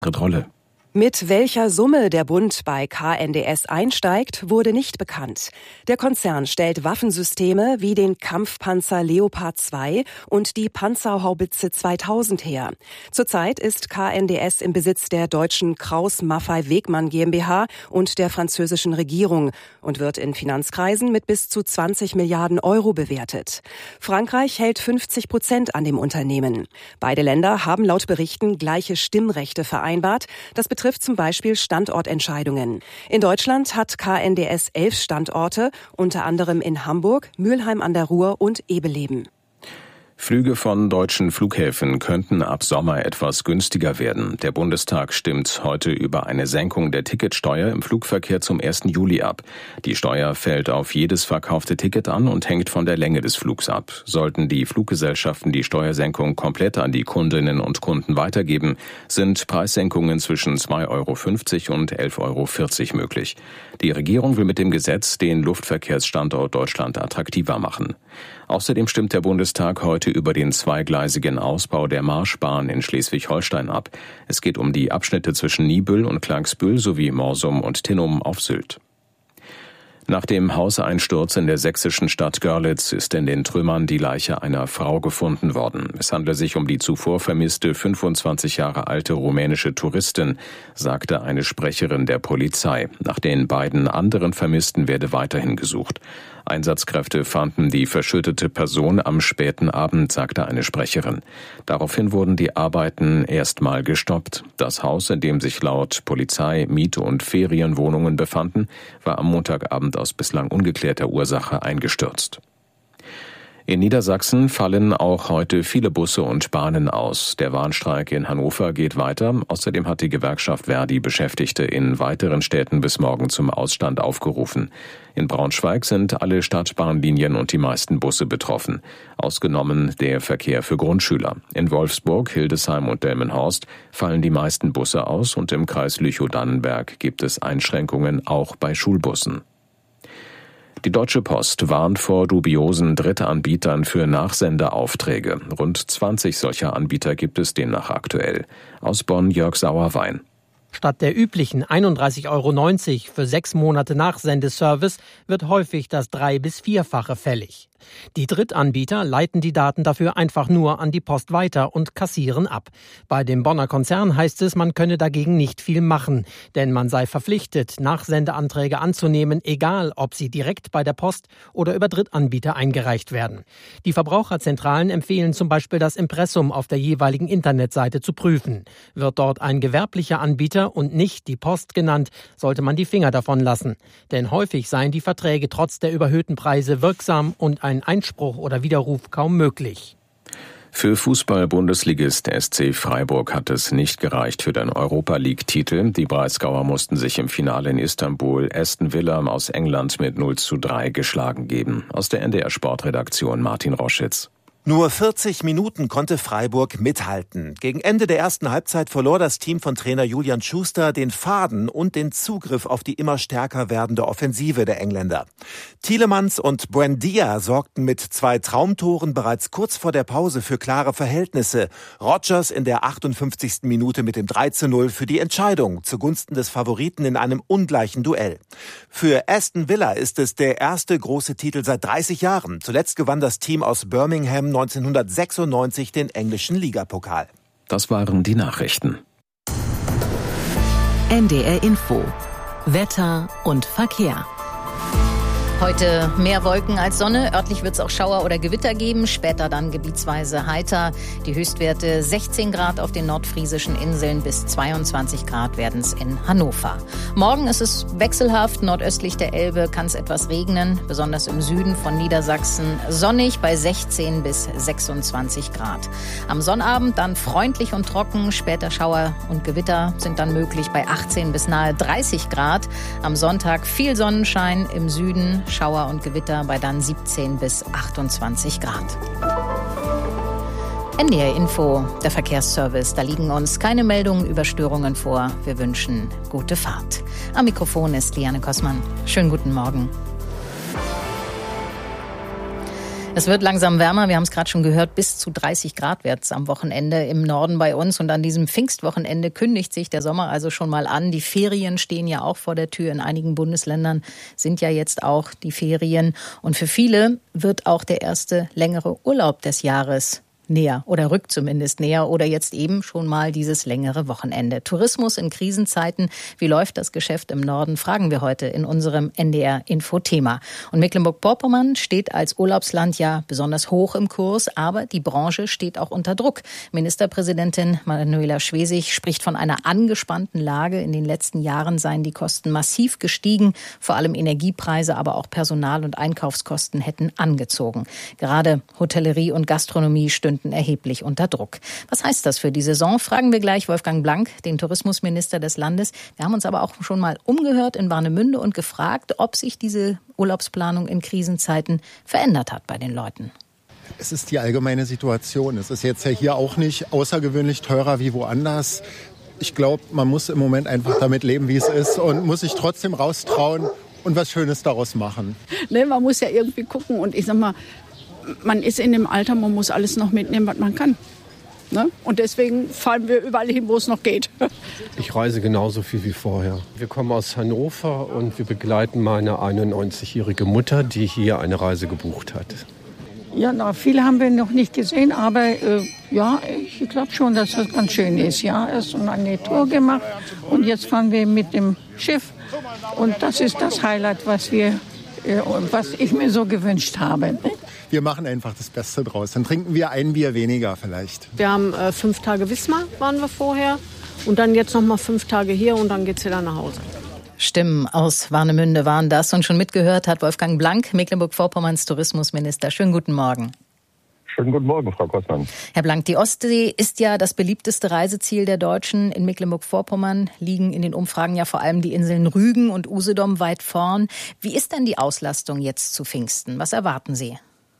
Rolle. Mit welcher Summe der Bund bei KNDS einsteigt, wurde nicht bekannt. Der Konzern stellt Waffensysteme wie den Kampfpanzer Leopard 2 und die Panzerhaubitze 2000 her. Zurzeit ist KNDS im Besitz der deutschen Krauss-Maffei-Wegmann GmbH und der französischen Regierung und wird in Finanzkreisen mit bis zu 20 Milliarden Euro bewertet. Frankreich hält 50% an dem Unternehmen. Beide Länder haben laut Berichten gleiche Stimmrechte vereinbart. Das betrifft zum Beispiel Standortentscheidungen. In Deutschland hat KNDS 11 Standorte, unter anderem in Hamburg, Mülheim an der Ruhr und Ebeleben. Flüge von deutschen Flughäfen könnten ab Sommer etwas günstiger werden. Der Bundestag stimmt heute über eine Senkung der Ticketsteuer im Flugverkehr zum 1. Juli ab. Die Steuer fällt auf jedes verkaufte Ticket an und hängt von der Länge des Flugs ab. Sollten die Fluggesellschaften die Steuersenkung komplett an die Kundinnen und Kunden weitergeben, sind Preissenkungen zwischen 2,50 € und 11,40 € möglich. Die Regierung will mit dem Gesetz den Luftverkehrsstandort Deutschland attraktiver machen. Außerdem stimmt der Bundestag heute über den zweigleisigen Ausbau der Marschbahn in Schleswig-Holstein ab. Es geht um die Abschnitte zwischen Niebüll und Klagsbühl sowie Morsum und Tinnum auf Sylt. Nach dem Hauseinsturz in der sächsischen Stadt Görlitz ist in den Trümmern die Leiche einer Frau gefunden worden. Es handle sich um die zuvor vermisste 25 Jahre alte rumänische Touristin, sagte eine Sprecherin der Polizei. Nach den beiden anderen Vermissten werde weiterhin gesucht. Einsatzkräfte fanden die verschüttete Person am späten Abend, sagte eine Sprecherin. Daraufhin wurden die Arbeiten erstmal gestoppt. Das Haus, in dem sich laut Polizei Miet- und Ferienwohnungen befanden, war am Montagabend aus bislang ungeklärter Ursache eingestürzt. In Niedersachsen fallen auch heute viele Busse und Bahnen aus. Der Warnstreik in Hannover geht weiter. Außerdem hat die Gewerkschaft Verdi Beschäftigte in weiteren Städten bis morgen zum Ausstand aufgerufen. In Braunschweig sind alle Stadtbahnlinien und die meisten Busse betroffen, ausgenommen der Verkehr für Grundschüler. In Wolfsburg, Hildesheim und Delmenhorst fallen die meisten Busse aus und im Kreis Lüchow-Dannenberg gibt es Einschränkungen auch bei Schulbussen. Die Deutsche Post warnt vor dubiosen Drittanbietern für Nachsendeaufträge. Rund 20 solcher Anbieter gibt es demnach aktuell. Aus Bonn Jörg Sauerwein. Statt der üblichen 31,90 € für 6 Monate Nachsendeservice wird häufig das 3- bis 4-fache fällig. Die Drittanbieter leiten die Daten dafür einfach nur an die Post weiter und kassieren ab. Bei dem Bonner Konzern heißt es, man könne dagegen nicht viel machen, denn man sei verpflichtet, Nachsendeanträge anzunehmen, egal ob sie direkt bei der Post oder über Drittanbieter eingereicht werden. Die Verbraucherzentralen empfehlen zum Beispiel, das Impressum auf der jeweiligen Internetseite zu prüfen. Wird dort ein gewerblicher Anbieter und nicht die Post genannt, sollte man die Finger davon lassen. Denn häufig seien die Verträge trotz der überhöhten Preise wirksam und ein Einspruch oder Widerruf kaum möglich. Für Fußball-Bundesligist SC Freiburg hat es nicht gereicht für den Europa-League-Titel. Die Breisgauer mussten sich im Finale in Istanbul Aston Villa aus England mit 0:3 geschlagen geben. Aus der NDR-Sportredaktion Martin Roschitz. Nur 40 Minuten konnte Freiburg mithalten. Gegen Ende der ersten Halbzeit verlor das Team von Trainer Julian Schuster den Faden und den Zugriff auf die immer stärker werdende Offensive der Engländer. Tielemans und Buendia sorgten mit 2 Traumtoren bereits kurz vor der Pause für klare Verhältnisse. Rodgers in der 58. Minute mit dem 3:0 für die Entscheidung zugunsten des Favoriten in einem ungleichen Duell. Für Aston Villa ist es der erste große Titel seit 30 Jahren. Zuletzt gewann das Team aus Birmingham 1996 den englischen Ligapokal. Das waren die Nachrichten. NDR Info. Wetter und Verkehr. Heute mehr Wolken als Sonne. Örtlich wird es auch Schauer oder Gewitter geben. Später dann gebietsweise heiter. Die Höchstwerte 16 Grad auf den nordfriesischen Inseln bis 22 Grad werden es in Hannover. Morgen ist es wechselhaft. Nordöstlich der Elbe kann es etwas regnen. Besonders im Süden von Niedersachsen sonnig bei 16 bis 26 Grad. Am Sonnabend dann freundlich und trocken. Später Schauer und Gewitter sind dann möglich bei 18 bis nahe 30 Grad. Am Sonntag viel Sonnenschein im Süden. Schauer und Gewitter bei dann 17 bis 28 Grad. NDR Info, der Verkehrsservice. Da liegen uns keine Meldungen über Störungen vor. Wir wünschen gute Fahrt. Am Mikrofon ist Liane Kossmann. Schönen guten Morgen. Es wird langsam wärmer, wir haben es gerade schon gehört, bis zu 30 Grad wird es am Wochenende im Norden bei uns. Und an diesem Pfingstwochenende kündigt sich der Sommer also schon mal an. Die Ferien stehen ja auch vor der Tür. In einigen Bundesländern sind ja jetzt auch die Ferien. Und für viele wird auch der erste längere Urlaub des Jahres näher oder rückt zumindest näher oder jetzt eben schon mal dieses längere Wochenende. Tourismus in Krisenzeiten, wie läuft das Geschäft im Norden, fragen wir heute in unserem NDR-Info-Thema. Und Mecklenburg-Vorpommern steht als Urlaubsland ja besonders hoch im Kurs, aber die Branche steht auch unter Druck. Ministerpräsidentin Manuela Schwesig spricht von einer angespannten Lage. In den letzten Jahren seien die Kosten massiv gestiegen, vor allem Energiepreise, aber auch Personal- und Einkaufskosten hätten angezogen. Gerade Hotellerie und Gastronomie stünden erheblich unter Druck. Was heißt das für die Saison? Fragen wir gleich Wolfgang Blank, den Tourismusminister des Landes. Wir haben uns aber auch schon mal umgehört in Warnemünde und gefragt, ob sich diese Urlaubsplanung in Krisenzeiten verändert hat bei den Leuten. Es ist die allgemeine Situation. Es ist jetzt ja hier auch nicht außergewöhnlich teurer wie woanders. Ich glaube, man muss im Moment einfach damit leben, wie es ist und muss sich trotzdem raustrauen und was Schönes daraus machen. Ne, man muss ja irgendwie gucken und ich sag mal, man ist in dem Alter, man muss alles noch mitnehmen, was man kann. Ne? Und deswegen fahren wir überall hin, wo es noch geht. Ich reise genauso viel wie vorher. Wir kommen aus Hannover und wir begleiten meine 91-jährige Mutter, die hier eine Reise gebucht hat. Ja, viele haben wir noch nicht gesehen, aber ich glaube schon, dass das ganz schön ist. Ja, erst eine Tour gemacht und jetzt fahren wir mit dem Schiff. Und das ist das Highlight, was ich mir so gewünscht habe. Wir machen einfach das Beste draus. Dann trinken wir ein Bier weniger vielleicht. Wir haben 5 Tage Wismar, waren wir vorher. Und dann jetzt noch mal 5 Tage hier und dann geht's wieder nach Hause. Stimmen aus Warnemünde waren das. Und schon mitgehört hat Wolfgang Blank, Mecklenburg-Vorpommerns Tourismusminister. Schönen guten Morgen. Schönen guten Morgen, Frau Kossmann. Herr Blank, die Ostsee ist ja das beliebteste Reiseziel der Deutschen. In Mecklenburg-Vorpommern liegen in den Umfragen ja vor allem die Inseln Rügen und Usedom weit vorn. Wie ist denn die Auslastung jetzt zu Pfingsten? Was erwarten Sie?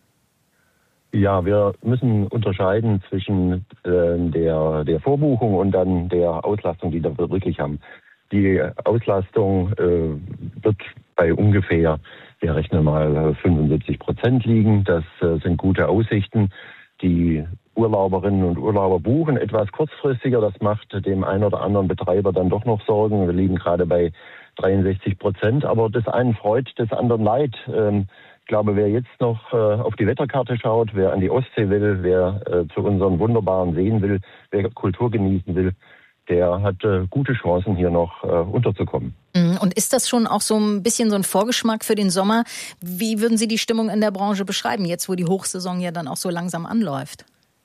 Ja, wir müssen unterscheiden zwischen der Vorbuchung und dann der Auslastung, die wir wirklich haben. Die Auslastung wird bei ungefähr, wir rechnen mal 75% liegen. Das sind gute Aussichten. Die Urlauberinnen und Urlauber buchen etwas kurzfristiger. Das macht dem einen oder anderen Betreiber dann doch noch Sorgen. Wir liegen gerade bei 63%. Aber das einen freut, das anderen leid. Ich glaube, wer jetzt noch auf die Wetterkarte schaut, wer an die Ostsee will, wer zu unseren wunderbaren Seen will, wer Kultur genießen will, der hat gute Chancen, hier noch unterzukommen. Und ist das schon auch so ein bisschen so ein Vorgeschmack für den Sommer? Wie würden Sie die Stimmung in der Branche beschreiben, jetzt wo die Hochsaison ja dann auch so langsam anläuft?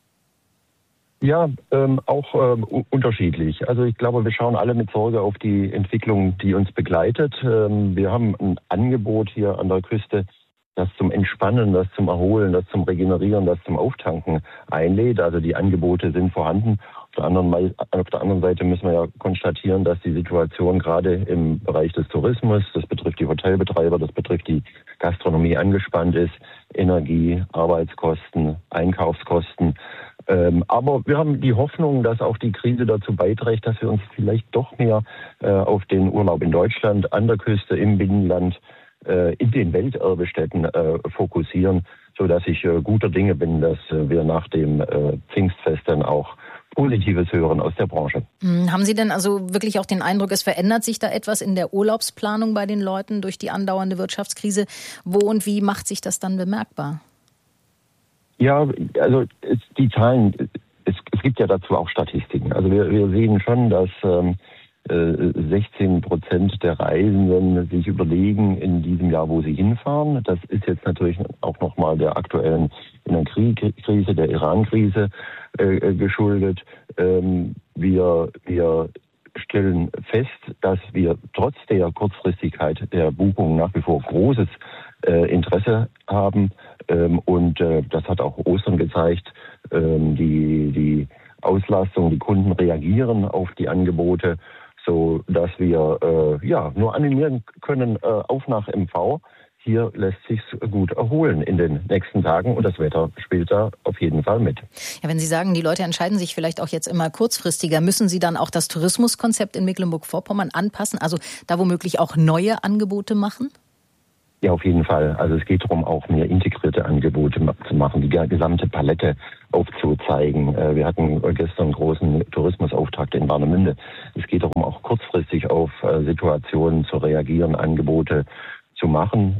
Ja, auch unterschiedlich. Also ich glaube, wir schauen alle mit Sorge auf die Entwicklung, die uns begleitet. Wir haben ein Angebot hier an der Küste, das zum Entspannen, das zum Erholen, das zum Regenerieren, das zum Auftanken einlädt. Also die Angebote sind vorhanden. Auf der anderen Seite müssen wir ja konstatieren, dass die Situation gerade im Bereich des Tourismus, das betrifft die Hotelbetreiber, das betrifft die Gastronomie, angespannt ist. Energie, Arbeitskosten, Einkaufskosten. Aber wir haben die Hoffnung, dass auch die Krise dazu beiträgt, dass wir uns vielleicht doch mehr auf den Urlaub in Deutschland, an der Küste, im Binnenland, in den Welterbestätten fokussieren, sodass ich guter Dinge bin, dass wir nach dem Pfingstfest dann auch Positives hören aus der Branche. Haben Sie denn also wirklich auch den Eindruck, es verändert sich da etwas in der Urlaubsplanung bei den Leuten durch die andauernde Wirtschaftskrise? Wo und wie macht sich das dann bemerkbar? Ja, also die Zahlen, es gibt ja dazu auch Statistiken. Also wir sehen schon, dass 16% der Reisenden sich überlegen in diesem Jahr, wo sie hinfahren. Das ist jetzt natürlich auch nochmal der aktuellen Energiekrise, der Iran-Krise geschuldet. Wir stellen fest, dass wir trotz der Kurzfristigkeit der Buchung nach wie vor großes Interesse haben. Und das hat auch Ostern gezeigt. Die Auslastung, die Kunden reagieren auf die Angebote, so dass wir nur animieren können auf nach MV. Hier lässt sich's gut erholen in den nächsten Tagen und das Wetter spielt da auf jeden Fall mit. Ja, wenn Sie sagen, die Leute entscheiden sich vielleicht auch jetzt immer kurzfristiger, müssen Sie dann auch das Tourismuskonzept in Mecklenburg-Vorpommern anpassen, also da womöglich auch neue Angebote machen? Ja, auf jeden Fall. Also es geht darum, auch mehr integrierte Angebote zu machen, die gesamte Palette aufzuzeigen. Wir hatten gestern einen großen Tourismusauftakt in Warnemünde. Es geht darum, auch kurzfristig auf Situationen zu reagieren, Angebote zu machen.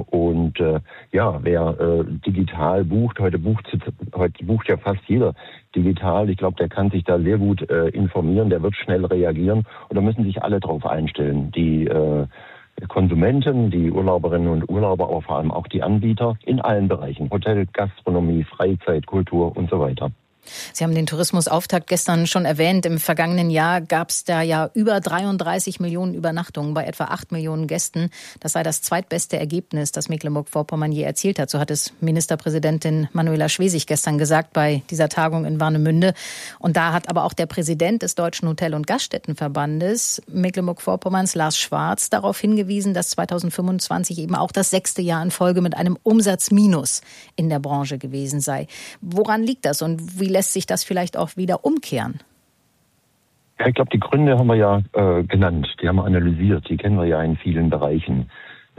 Wer digital bucht, heute bucht ja fast jeder digital. Ich glaube, der kann sich da sehr gut informieren, der wird schnell reagieren. Und da müssen sich alle drauf einstellen. Die Konsumenten, die Urlauberinnen und Urlauber, aber vor allem auch die Anbieter in allen Bereichen. Hotel, Gastronomie, Freizeit, Kultur und so weiter. Sie haben den Tourismusauftakt gestern schon erwähnt. Im vergangenen Jahr gab es da ja über 33 Millionen Übernachtungen bei etwa 8 Millionen Gästen. Das sei das zweitbeste Ergebnis, das Mecklenburg-Vorpommern je erzielt hat. So hat es Ministerpräsidentin Manuela Schwesig gestern gesagt bei dieser Tagung in Warnemünde. Und da hat aber auch der Präsident des Deutschen Hotel- und Gaststättenverbandes Mecklenburg-Vorpommerns, Lars Schwarz, darauf hingewiesen, dass 2025 eben auch das 6. Jahr in Folge mit einem Umsatzminus in der Branche gewesen sei. Woran liegt das und wie lässt sich das vielleicht auch wieder umkehren? Ja, ich glaube, die Gründe haben wir ja genannt, die haben wir analysiert, die kennen wir ja in vielen Bereichen.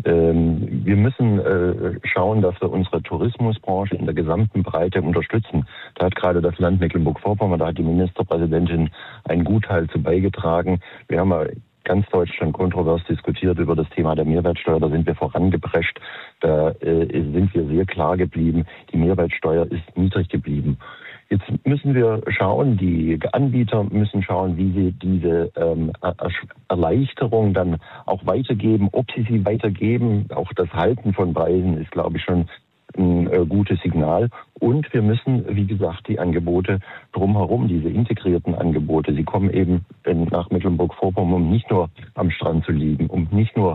Wir müssen schauen, dass wir unsere Tourismusbranche in der gesamten Breite unterstützen. Da hat gerade das Land Mecklenburg-Vorpommern, da hat die Ministerpräsidentin einen Gutteil zu beigetragen. Wir haben ja ganz Deutschland kontrovers diskutiert über das Thema der Mehrwertsteuer. Da sind wir vorangeprescht. Da sind wir sehr klar geblieben. Die Mehrwertsteuer ist niedrig geblieben. Jetzt müssen wir schauen, die Anbieter müssen schauen, wie sie diese Erleichterung dann auch weitergeben, ob sie weitergeben. Auch das Halten von Preisen ist, glaube ich, schon ein gutes Signal. Und wir müssen, wie gesagt, die Angebote drumherum, diese integrierten Angebote, sie kommen eben nach Mecklenburg-Vorpommern, um nicht nur am Strand zu liegen, um nicht nur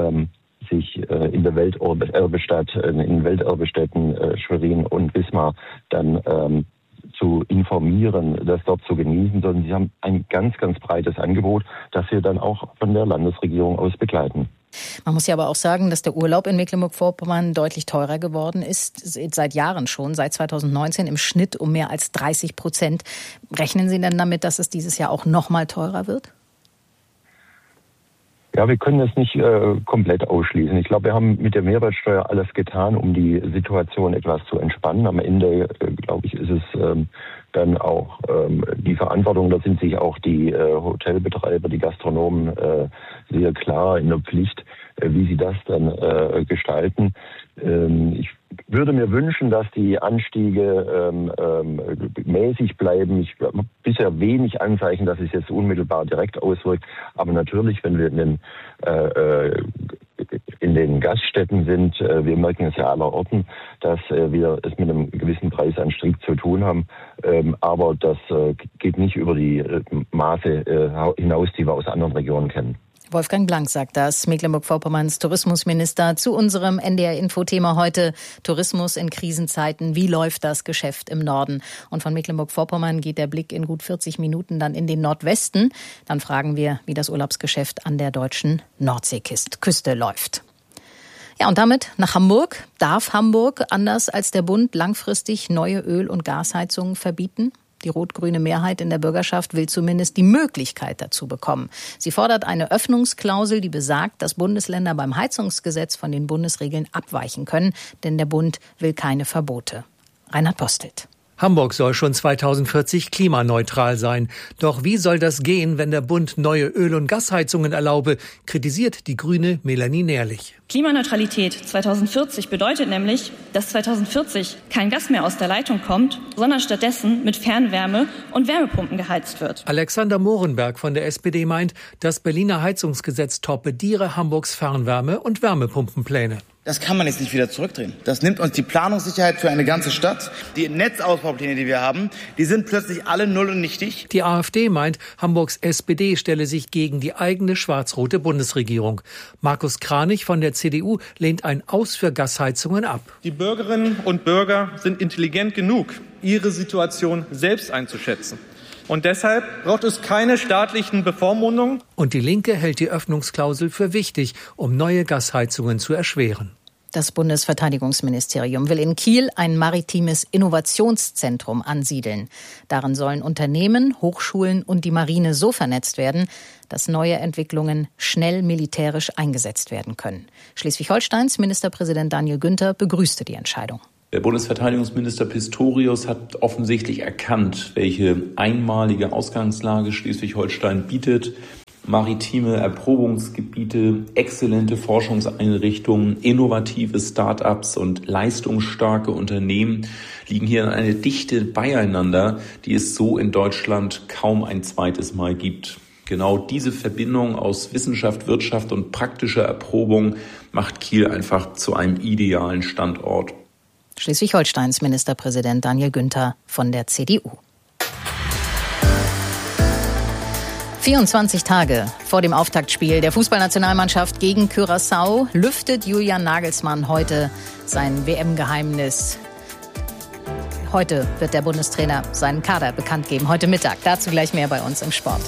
sich in der Welterbestadt, in den Welterbestätten Schwerin und Wismar dann zu informieren, das dort zu genießen, sondern sie haben ein ganz, ganz breites Angebot, das wir dann auch von der Landesregierung aus begleiten. Man muss ja aber auch sagen, dass der Urlaub in Mecklenburg-Vorpommern deutlich teurer geworden ist, seit Jahren schon, seit 2019 im Schnitt um mehr als 30%. Rechnen Sie denn damit, dass es dieses Jahr auch noch mal teurer wird? Ja, wir können das nicht komplett ausschließen. Ich glaube, wir haben mit der Mehrwertsteuer alles getan, um die Situation etwas zu entspannen. Am Ende, glaube ich, ist es dann auch die Verantwortung, da sind sich auch die Hotelbetreiber, die Gastronomen sehr klar in der Pflicht, wie sie das dann gestalten. Ich würde mir wünschen, dass die Anstiege mäßig bleiben. Ich habe bisher wenig Anzeichen, dass es jetzt unmittelbar direkt auswirkt. Aber natürlich, wenn wir in den Gaststätten sind, wir merken es ja allerorten, dass wir es mit einem gewissen Preisanstieg zu tun haben. Aber das geht nicht über die Maße hinaus, die wir aus anderen Regionen kennen. Wolfgang Blank sagt das, Mecklenburg-Vorpommerns Tourismusminister, zu unserem NDR-Info-Thema heute: Tourismus in Krisenzeiten. Wie läuft das Geschäft im Norden? Und von Mecklenburg-Vorpommern geht der Blick in gut 40 Minuten dann in den Nordwesten. Dann fragen wir, wie das Urlaubsgeschäft an der deutschen Nordseeküste läuft. Ja, und damit nach Hamburg. Darf Hamburg, anders als der Bund, langfristig neue Öl- und Gasheizungen verbieten? Die rot-grüne Mehrheit in der Bürgerschaft will zumindest die Möglichkeit dazu bekommen. Sie fordert eine Öffnungsklausel, die besagt, dass Bundesländer beim Heizungsgesetz von den Bundesregeln abweichen können, denn der Bund will keine Verbote. Reinhard Postelt. Hamburg soll schon 2040 klimaneutral sein. Doch wie soll das gehen, wenn der Bund neue Öl- und Gasheizungen erlaube, kritisiert die Grüne Melanie Nährlich. Klimaneutralität 2040 bedeutet nämlich, dass 2040 kein Gas mehr aus der Leitung kommt, sondern stattdessen mit Fernwärme und Wärmepumpen geheizt wird. Alexander Mohrenberg von der SPD meint, das Berliner Heizungsgesetz torpediere Hamburgs Fernwärme- und Wärmepumpenpläne. Das kann man jetzt nicht wieder zurückdrehen. Das nimmt uns die Planungssicherheit für eine ganze Stadt. Die Netzausbaupläne, die wir haben, die sind plötzlich alle null und nichtig. Die AfD meint, Hamburgs SPD stelle sich gegen die eigene schwarz-rote Bundesregierung. Markus Kranich von der CDU lehnt ein Aus für Gasheizungen ab. Die Bürgerinnen und Bürger sind intelligent genug, ihre Situation selbst einzuschätzen. Und deshalb braucht es keine staatlichen Bevormundungen. Und die Linke hält die Öffnungsklausel für wichtig, um neue Gasheizungen zu erschweren. Das Bundesverteidigungsministerium will in Kiel ein maritimes Innovationszentrum ansiedeln. Darin sollen Unternehmen, Hochschulen und die Marine so vernetzt werden, dass neue Entwicklungen schnell militärisch eingesetzt werden können. Schleswig-Holsteins Ministerpräsident Daniel Günther begrüßte die Entscheidung. Der Bundesverteidigungsminister Pistorius hat offensichtlich erkannt, welche einmalige Ausgangslage Schleswig-Holstein bietet. Maritime Erprobungsgebiete, exzellente Forschungseinrichtungen, innovative Start-ups und leistungsstarke Unternehmen liegen hier in eine Dichte beieinander, die es so in Deutschland kaum ein zweites Mal gibt. Genau diese Verbindung aus Wissenschaft, Wirtschaft und praktischer Erprobung macht Kiel einfach zu einem idealen Standort. Schleswig-Holsteins Ministerpräsident Daniel Günther von der CDU. 24 Tage vor dem Auftaktspiel der Fußballnationalmannschaft gegen Curaçao lüftet Julian Nagelsmann heute sein WM-Geheimnis. Heute wird der Bundestrainer seinen Kader bekannt geben, heute Mittag. Dazu gleich mehr bei uns im Sport.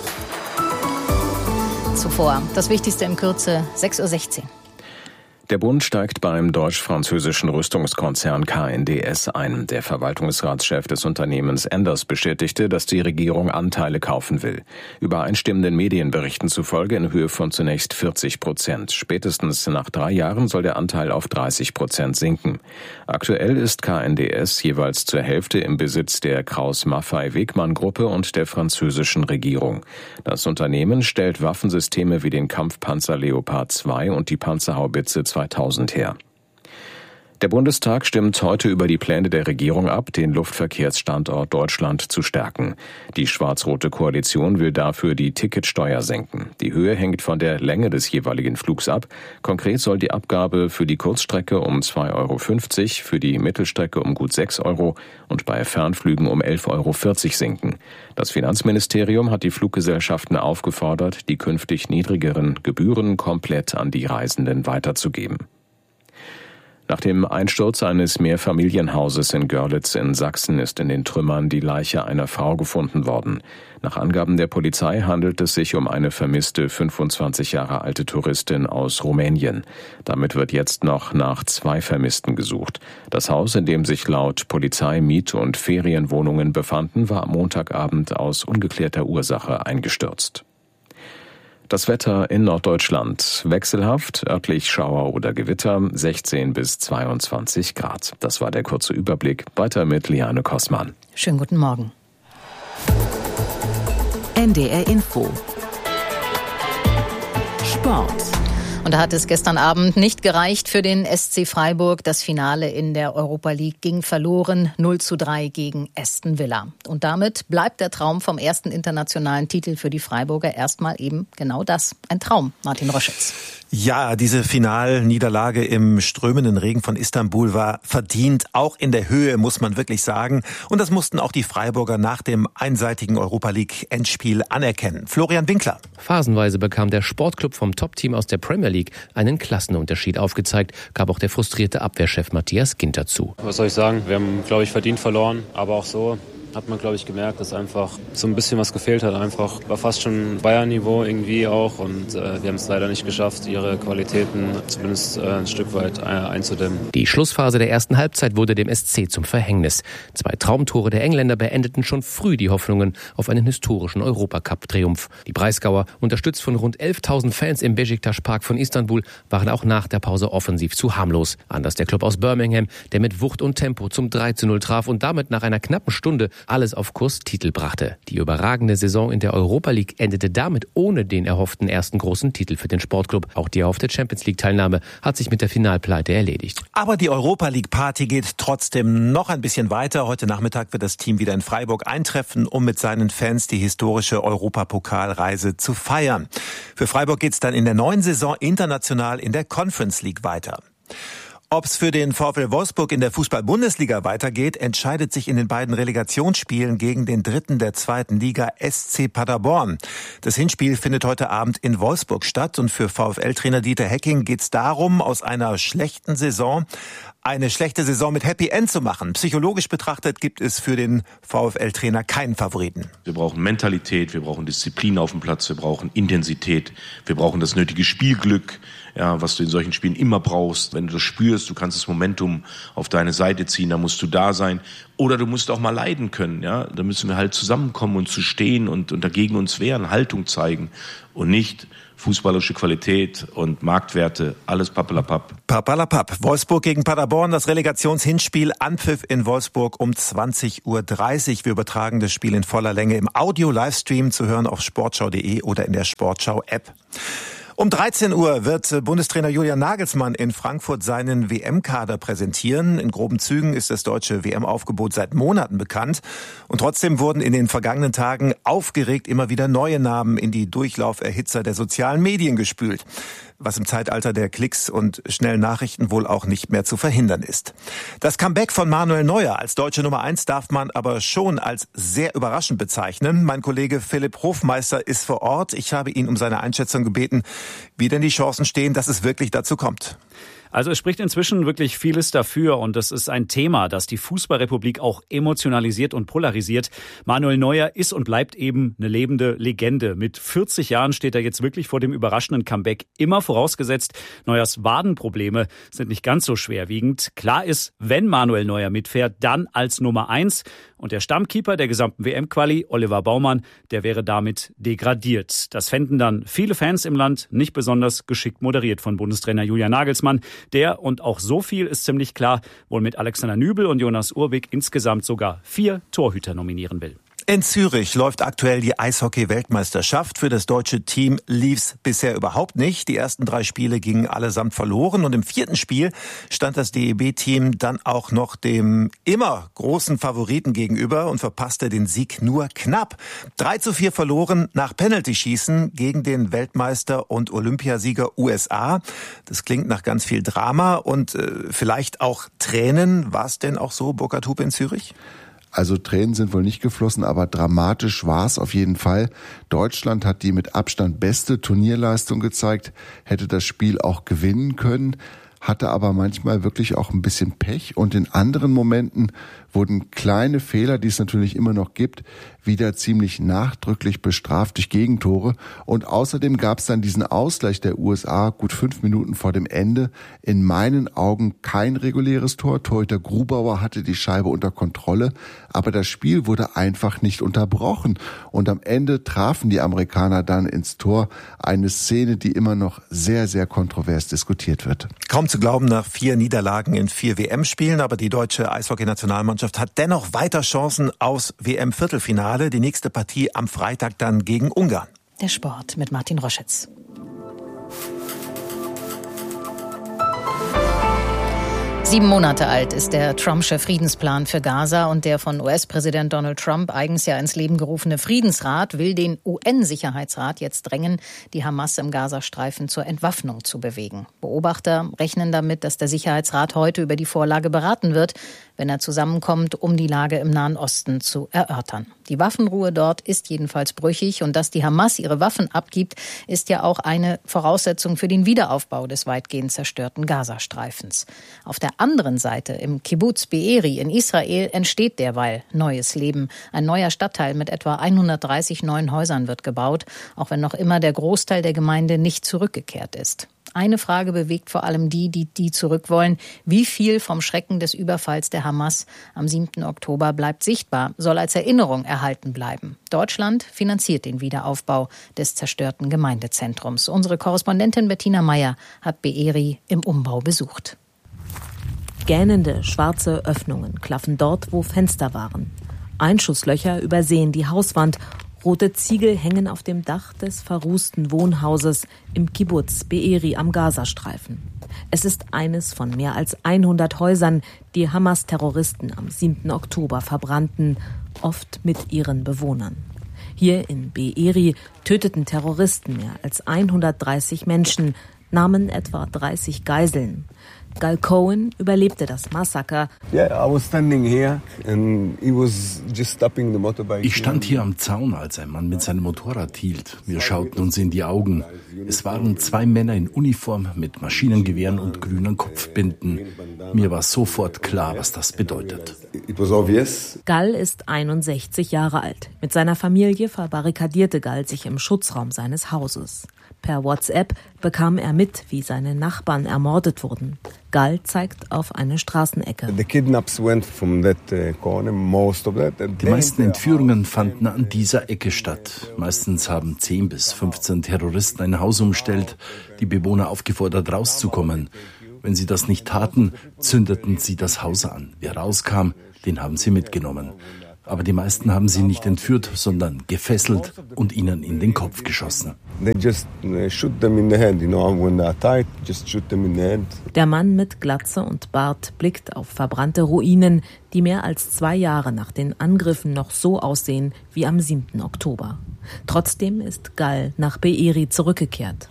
Zuvor das Wichtigste in Kürze, 6:16 Uhr. Der Bund steigt beim deutsch-französischen Rüstungskonzern KNDS ein. Der Verwaltungsratschef des Unternehmens Enders bestätigte, dass die Regierung Anteile kaufen will. Übereinstimmenden Medienberichten zufolge in Höhe von zunächst 40%. Spätestens nach 3 Jahren soll der Anteil auf 30% sinken. Aktuell ist KNDS jeweils zur Hälfte im Besitz der Krauss-Maffei-Wegmann-Gruppe und der französischen Regierung. Das Unternehmen stellt Waffensysteme wie den Kampfpanzer Leopard 2 und die Panzerhaubitze 2000 her. Der Bundestag stimmt heute über die Pläne der Regierung ab, den Luftverkehrsstandort Deutschland zu stärken. Die schwarz-rote Koalition will dafür die Ticketsteuer senken. Die Höhe hängt von der Länge des jeweiligen Flugs ab. Konkret soll die Abgabe für die Kurzstrecke um 2,50 €, für die Mittelstrecke um gut 6 € und bei Fernflügen um 11,40 € sinken. Das Finanzministerium hat die Fluggesellschaften aufgefordert, die künftig niedrigeren Gebühren komplett an die Reisenden weiterzugeben. Nach dem Einsturz eines Mehrfamilienhauses in Görlitz in Sachsen ist in den Trümmern die Leiche einer Frau gefunden worden. Nach Angaben der Polizei handelt es sich um eine vermisste 25 Jahre alte Touristin aus Rumänien. Damit wird jetzt noch nach 2 Vermissten gesucht. Das Haus, in dem sich laut Polizei Miet- und Ferienwohnungen befanden, war am Montagabend aus ungeklärter Ursache eingestürzt. Das Wetter in Norddeutschland wechselhaft, örtlich Schauer oder Gewitter, 16 bis 22 Grad. Das war der kurze Überblick. Weiter mit Liane Kossmann. Schönen guten Morgen. NDR Info. Sport. Und da hat es gestern Abend nicht gereicht für den SC Freiburg. Das Finale in der Europa League ging verloren, 0:3 gegen Aston Villa. Und damit bleibt der Traum vom ersten internationalen Titel für die Freiburger erstmal eben genau das, ein Traum. Martin Roschitz. Ja, diese Finalniederlage im strömenden Regen von Istanbul war verdient, auch in der Höhe, muss man wirklich sagen. Und das mussten auch die Freiburger nach dem einseitigen Europa-League-Endspiel anerkennen. Florian Winkler. Phasenweise bekam der Sportclub vom Top-Team aus der Premier League einen Klassenunterschied aufgezeigt, gab auch der frustrierte Abwehrchef Matthias Ginter zu. Was soll ich sagen? Wir haben, glaube ich, verdient verloren, aber auch so hat man, glaube ich, gemerkt, dass einfach so ein bisschen was gefehlt hat. Einfach war fast schon Bayern-Niveau irgendwie auch und wir haben es leider nicht geschafft, ihre Qualitäten zumindest ein Stück weit einzudämmen. Die Schlussphase der ersten Halbzeit wurde dem SC zum Verhängnis. 2 Traumtore der Engländer beendeten schon früh die Hoffnungen auf einen historischen Europacup-Triumph. Die Breisgauer, unterstützt von rund 11.000 Fans im Beşiktaş-Park von Istanbul, waren auch nach der Pause offensiv zu harmlos. Anders der Club aus Birmingham, der mit Wucht und Tempo zum 3:0 traf und damit nach einer knappen Stunde alles auf Kurs Titel brachte. Die überragende Saison in der Europa League endete damit ohne den erhofften ersten großen Titel für den Sportclub. Auch die erhoffte Champions League-Teilnahme hat sich mit der Finalpleite erledigt. Aber die Europa League-Party geht trotzdem noch ein bisschen weiter. Heute Nachmittag wird das Team wieder in Freiburg eintreffen, um mit seinen Fans die historische Europapokalreise zu feiern. Für Freiburg geht's dann in der neuen Saison international in der Conference League weiter. Ob es für den VfL Wolfsburg in der Fußball-Bundesliga weitergeht, entscheidet sich in den beiden Relegationsspielen gegen den Dritten der 2. Liga SC Paderborn. Das Hinspiel findet heute Abend in Wolfsburg statt und für VfL-Trainer Dieter Hecking geht es darum, aus einer schlechten Saison eine schlechte Saison mit Happy End zu machen. Psychologisch betrachtet gibt es für den VfL-Trainer keinen Favoriten. Wir brauchen Mentalität, wir brauchen Disziplin auf dem Platz, wir brauchen Intensität, wir brauchen das nötige Spielglück, ja, was du in solchen Spielen immer brauchst. Wenn du das spürst, du kannst das Momentum auf deine Seite ziehen, dann musst du da sein. Oder du musst auch mal leiden können. Ja? Da müssen wir halt zusammenkommen und zu stehen und dagegen uns wehren, Haltung zeigen und nicht fußballerische Qualität und Marktwerte, alles pappelapapp. Pappelapapp. Wolfsburg gegen Paderborn, das Relegationshinspiel, Anpfiff in Wolfsburg um 20:30 Uhr. Wir übertragen das Spiel in voller Länge im Audio-Livestream zu hören auf sportschau.de oder in der Sportschau-App. Um 13 Uhr wird Bundestrainer Julian Nagelsmann in Frankfurt seinen WM-Kader präsentieren. In groben Zügen ist das deutsche WM-Aufgebot seit Monaten bekannt. Und trotzdem wurden in den vergangenen Tagen aufgeregt immer wieder neue Namen in die Durchlauferhitzer der sozialen Medien gespült, was im Zeitalter der Klicks und schnellen Nachrichten wohl auch nicht mehr zu verhindern ist. Das Comeback von Manuel Neuer als deutsche Nummer 1 darf man aber schon als sehr überraschend bezeichnen. Mein Kollege Philipp Hofmeister ist vor Ort. Ich habe ihn um seine Einschätzung gebeten, wie denn die Chancen stehen, dass es wirklich dazu kommt. Also es spricht inzwischen wirklich vieles dafür und das ist ein Thema, das die Fußballrepublik auch emotionalisiert und polarisiert. Manuel Neuer ist und bleibt eben eine lebende Legende. Mit 40 Jahren steht er jetzt wirklich vor dem überraschenden Comeback. Immer vorausgesetzt, Neuers Wadenprobleme sind nicht ganz so schwerwiegend. Klar ist, wenn Manuel Neuer mitfährt, dann als Nummer 1. Und der Stammkeeper der gesamten WM-Quali, Oliver Baumann, der wäre damit degradiert. Das fänden dann viele Fans im Land nicht besonders geschickt moderiert von Bundestrainer Julian Nagelsmann. Der, und auch so viel ist ziemlich klar, wohl mit Alexander Nübel und Jonas Urbig insgesamt sogar 4 Torhüter nominieren will. In Zürich läuft aktuell die Eishockey-Weltmeisterschaft. Für das deutsche Team lief's bisher überhaupt nicht. Die ersten 3 Spiele gingen allesamt verloren und im 4. Spiel stand das DEB-Team dann auch noch dem immer großen Favoriten gegenüber und verpasste den Sieg nur knapp. 3:4 verloren nach Penaltyschießen gegen den Weltmeister und Olympiasieger USA. Das klingt nach ganz viel Drama und vielleicht auch Tränen. War es denn auch so, Burkhard Hupe in Zürich? Also Tränen sind wohl nicht geflossen, aber dramatisch war es auf jeden Fall. Deutschland hat die mit Abstand beste Turnierleistung gezeigt, hätte das Spiel auch gewinnen können, hatte aber manchmal wirklich auch ein bisschen Pech und in anderen Momenten wurden kleine Fehler, die es natürlich immer noch gibt, wieder ziemlich nachdrücklich bestraft durch Gegentore. Und außerdem gab es dann diesen Ausgleich der USA gut 5 Minuten vor dem Ende. In meinen Augen kein reguläres Tor. Torhüter Grubauer hatte die Scheibe unter Kontrolle, aber das Spiel wurde einfach nicht unterbrochen. Und am Ende trafen die Amerikaner dann ins Tor. Eine Szene, die immer noch sehr, sehr kontrovers diskutiert wird. Kaum zu glauben nach 4 Niederlagen in 4 WM-Spielen, aber die deutsche Eishockey-Nationalmannschaft hat dennoch weiter Chancen aus WM-Viertelfinale. Die nächste Partie am Freitag dann gegen Ungarn. Der Sport mit Martin Roschitz. Sieben Monate alt ist der Trumpsche Friedensplan für Gaza und der von US-Präsident Donald Trump eigens ja ins Leben gerufene Friedensrat will den UN-Sicherheitsrat jetzt drängen, die Hamas im Gazastreifen zur Entwaffnung zu bewegen. Beobachter rechnen damit, dass der Sicherheitsrat heute über die Vorlage beraten wird, wenn er zusammenkommt, um die Lage im Nahen Osten zu erörtern. Die Waffenruhe dort ist jedenfalls brüchig und dass die Hamas ihre Waffen abgibt, ist ja auch eine Voraussetzung für den Wiederaufbau des weitgehend zerstörten Gazastreifens. Auf der anderen Seite, im Kibbuz Be'eri in Israel, entsteht derweil neues Leben. Ein neuer Stadtteil mit etwa 130 neuen Häusern wird gebaut, auch wenn noch immer der Großteil der Gemeinde nicht zurückgekehrt ist. Eine Frage bewegt vor allem die zurück wollen. Wie viel vom Schrecken des Überfalls der Hamas am 7. Oktober bleibt sichtbar, soll als Erinnerung erhalten bleiben? Deutschland finanziert den Wiederaufbau des zerstörten Gemeindezentrums. Unsere Korrespondentin Bettina Meyer hat Be'eri im Umbau besucht. Gähnende schwarze Öffnungen klaffen dort, wo Fenster waren. Einschusslöcher übersehen die Hauswand. Rote Ziegel hängen auf dem Dach des verrußten Wohnhauses im Kibbuz Be'eri am Gazastreifen. Es ist eines von mehr als 100 Häusern, die Hamas-Terroristen am 7. Oktober verbrannten, oft mit ihren Bewohnern. Hier in Be'eri töteten Terroristen mehr als 130 Menschen, nahmen etwa 30 Geiseln. Gal Cohen überlebte das Massaker. Ich stand hier am Zaun, als ein Mann mit seinem Motorrad hielt. Wir schauten uns in die Augen. Es waren 2 Männer in Uniform mit Maschinengewehren und grünen Kopfbinden. Mir war sofort klar, was das bedeutet. Gal ist 61 Jahre alt. Mit seiner Familie verbarrikadierte Gal sich im Schutzraum seines Hauses. Per WhatsApp bekam er mit, wie seine Nachbarn ermordet wurden. Gal zeigt auf eine Straßenecke. Die meisten Entführungen fanden an dieser Ecke statt. Meistens haben 10 bis 15 Terroristen ein Haus umstellt, die Bewohner aufgefordert, rauszukommen. Wenn sie das nicht taten, zündeten sie das Haus an. Wer rauskam, den haben sie mitgenommen. Aber die meisten haben sie nicht entführt, sondern gefesselt und ihnen in den Kopf geschossen. Der Mann mit Glatze und Bart blickt auf verbrannte Ruinen, die mehr als 2 Jahre nach den Angriffen noch so aussehen wie am 7. Oktober. Trotzdem ist Gal nach Be'eri zurückgekehrt.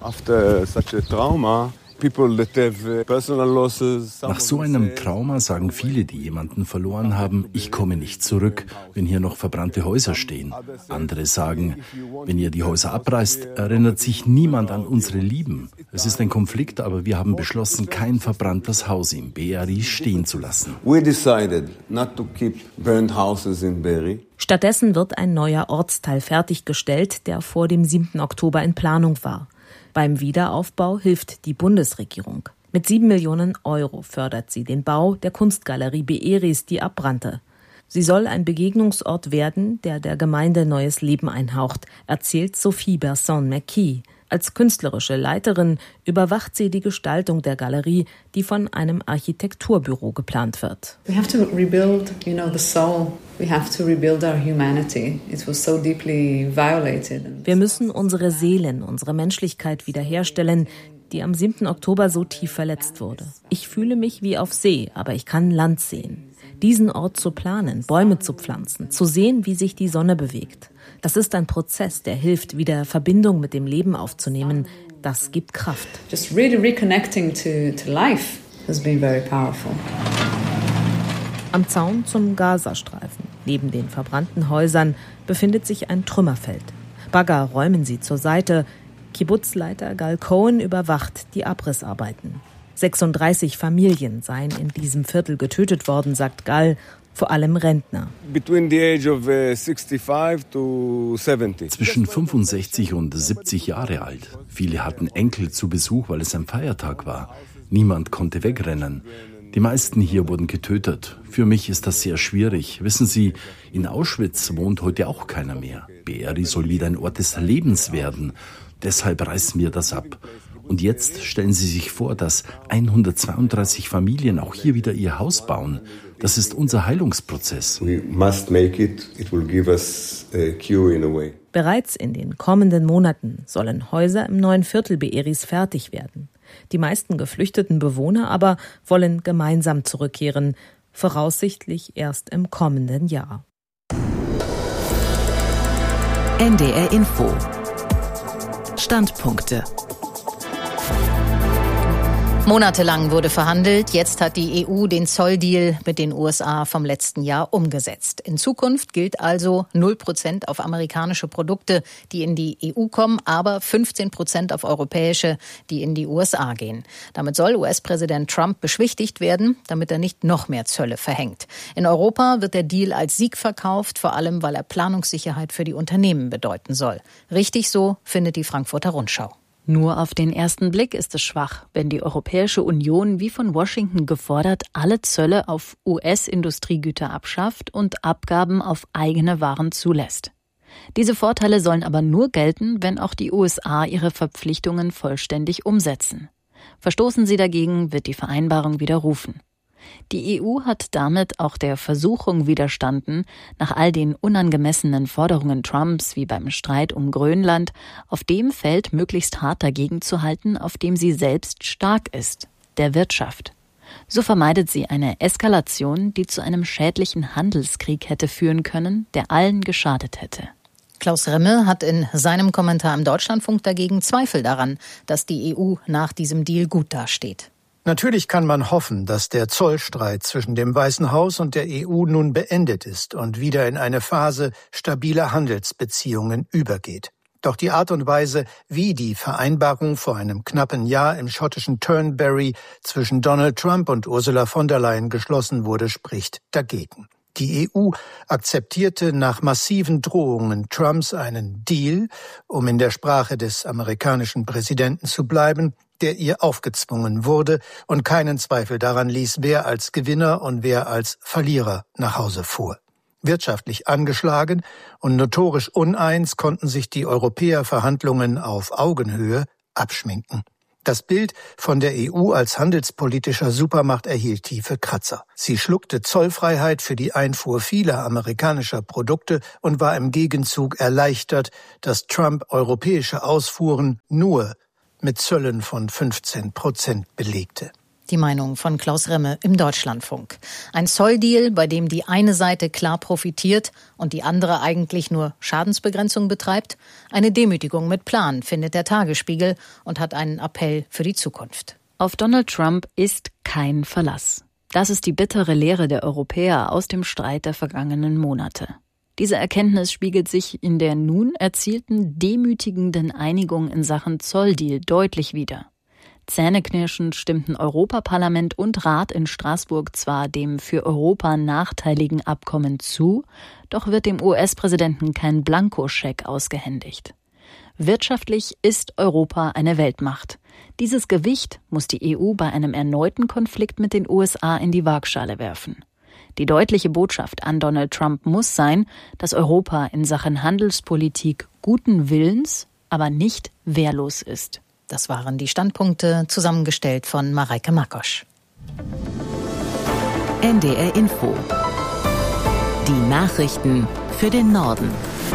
Nach so einem Trauma sagen viele, die jemanden verloren haben, ich komme nicht zurück, wenn hier noch verbrannte Häuser stehen. Andere sagen, wenn ihr die Häuser abreißt, erinnert sich niemand an unsere Lieben. Es ist ein Konflikt, aber wir haben beschlossen, kein verbranntes Haus in Be'eri stehen zu lassen. Stattdessen wird ein neuer Ortsteil fertiggestellt, der vor dem 7. Oktober in Planung war. Beim Wiederaufbau hilft die Bundesregierung. Mit 7 Millionen Euro fördert sie den Bau der Kunstgalerie Be'eris, die abbrannte. Sie soll ein Begegnungsort werden, der der Gemeinde neues Leben einhaucht, erzählt Sophie Berson-McKee. Als künstlerische Leiterin überwacht sie die Gestaltung der Galerie, die von einem Architekturbüro geplant wird. We have to rebuild, the soul. We have to rebuild our humanity. It was so deeply violated. Wir müssen unsere Seelen, unsere Menschlichkeit wiederherstellen, die am 7. Oktober so tief verletzt wurde. Ich fühle mich wie auf See, aber ich kann Land sehen. Diesen Ort zu planen, Bäume zu pflanzen, zu sehen, wie sich die Sonne bewegt. Das ist ein Prozess, der hilft, wieder Verbindung mit dem Leben aufzunehmen. Das gibt Kraft. Just really reconnecting to life has been very powerful. Am Zaun zum Gazastreifen, neben den verbrannten Häusern, befindet sich ein Trümmerfeld. Bagger räumen sie zur Seite. Kibbutzleiter Gal Cohen überwacht die Abrissarbeiten. 36 Familien seien in diesem Viertel getötet worden, sagt Gal, vor allem Rentner. Zwischen 65 und 70 Jahre alt. Viele hatten Enkel zu Besuch, weil es ein Feiertag war. Niemand konnte wegrennen. Die meisten hier wurden getötet. Für mich ist das sehr schwierig. Wissen Sie, in Auschwitz wohnt heute auch keiner mehr. Be'eri soll wieder ein Ort des Lebens werden. Deshalb reißen wir das ab. Und jetzt stellen Sie sich vor, dass 132 Familien auch hier wieder ihr Haus bauen. Das ist unser Heilungsprozess. Bereits in den kommenden Monaten sollen Häuser im neuen Viertel Be'eris fertig werden. Die meisten geflüchteten Bewohner aber wollen gemeinsam zurückkehren, voraussichtlich erst im kommenden Jahr. NDR Info. Standpunkte. Monatelang wurde verhandelt. Jetzt hat die EU den Zolldeal mit den USA vom letzten Jahr umgesetzt. In Zukunft gilt also 0% auf amerikanische Produkte, die in die EU kommen, aber 15% auf europäische, die in die USA gehen. Damit soll US-Präsident Trump beschwichtigt werden, damit er nicht noch mehr Zölle verhängt. In Europa wird der Deal als Sieg verkauft, vor allem weil er Planungssicherheit für die Unternehmen bedeuten soll. Richtig so, findet die Frankfurter Rundschau. Nur auf den ersten Blick ist es schwach, wenn die Europäische Union, wie von Washington gefordert, alle Zölle auf US-Industriegüter abschafft und Abgaben auf eigene Waren zulässt. Diese Vorteile sollen aber nur gelten, wenn auch die USA ihre Verpflichtungen vollständig umsetzen. Verstoßen sie dagegen, wird die Vereinbarung widerrufen. Die EU hat damit auch der Versuchung widerstanden, nach all den unangemessenen Forderungen Trumps wie beim Streit um Grönland, auf dem Feld möglichst hart dagegen zu halten, auf dem sie selbst stark ist, der Wirtschaft. So vermeidet sie eine Eskalation, die zu einem schädlichen Handelskrieg hätte führen können, der allen geschadet hätte. Klaus Rimmel hat in seinem Kommentar im Deutschlandfunk dagegen Zweifel daran, dass die EU nach diesem Deal gut dasteht. Natürlich kann man hoffen, dass der Zollstreit zwischen dem Weißen Haus und der EU nun beendet ist und wieder in eine Phase stabiler Handelsbeziehungen übergeht. Doch die Art und Weise, wie die Vereinbarung vor einem knappen Jahr im schottischen Turnberry zwischen Donald Trump und Ursula von der Leyen geschlossen wurde, spricht dagegen. Die EU akzeptierte nach massiven Drohungen Trumps einen Deal, um in der Sprache des amerikanischen Präsidenten zu bleiben, der ihr aufgezwungen wurde und keinen Zweifel daran ließ, wer als Gewinner und wer als Verlierer nach Hause fuhr. Wirtschaftlich angeschlagen und notorisch uneins konnten sich die Europäer Verhandlungen auf Augenhöhe abschminken. Das Bild von der EU als handelspolitischer Supermacht erhielt tiefe Kratzer. Sie schluckte Zollfreiheit für die Einfuhr vieler amerikanischer Produkte und war im Gegenzug erleichtert, dass Trump europäische Ausfuhren nur mit Zöllen von 15% belegte. Die Meinung von Klaus Remme im Deutschlandfunk. Ein Zolldeal, bei dem die eine Seite klar profitiert und die andere eigentlich nur Schadensbegrenzung betreibt. Eine Demütigung mit Plan, findet der Tagesspiegel und hat einen Appell für die Zukunft. Auf Donald Trump ist kein Verlass. Das ist die bittere Lehre der Europäer aus dem Streit der vergangenen Monate. Diese Erkenntnis spiegelt sich in der nun erzielten demütigenden Einigung in Sachen Zolldeal deutlich wider. Zähneknirschend stimmten Europaparlament und Rat in Straßburg zwar dem für Europa nachteiligen Abkommen zu, doch wird dem US-Präsidenten kein Blankoscheck ausgehändigt. Wirtschaftlich ist Europa eine Weltmacht. Dieses Gewicht muss die EU bei einem erneuten Konflikt mit den USA in die Waagschale werfen. Die deutliche Botschaft an Donald Trump muss sein, dass Europa in Sachen Handelspolitik guten Willens, aber nicht wehrlos ist. Das waren die Standpunkte, zusammengestellt von Mareike Makosch. NDR Info. Die Nachrichten für den Norden.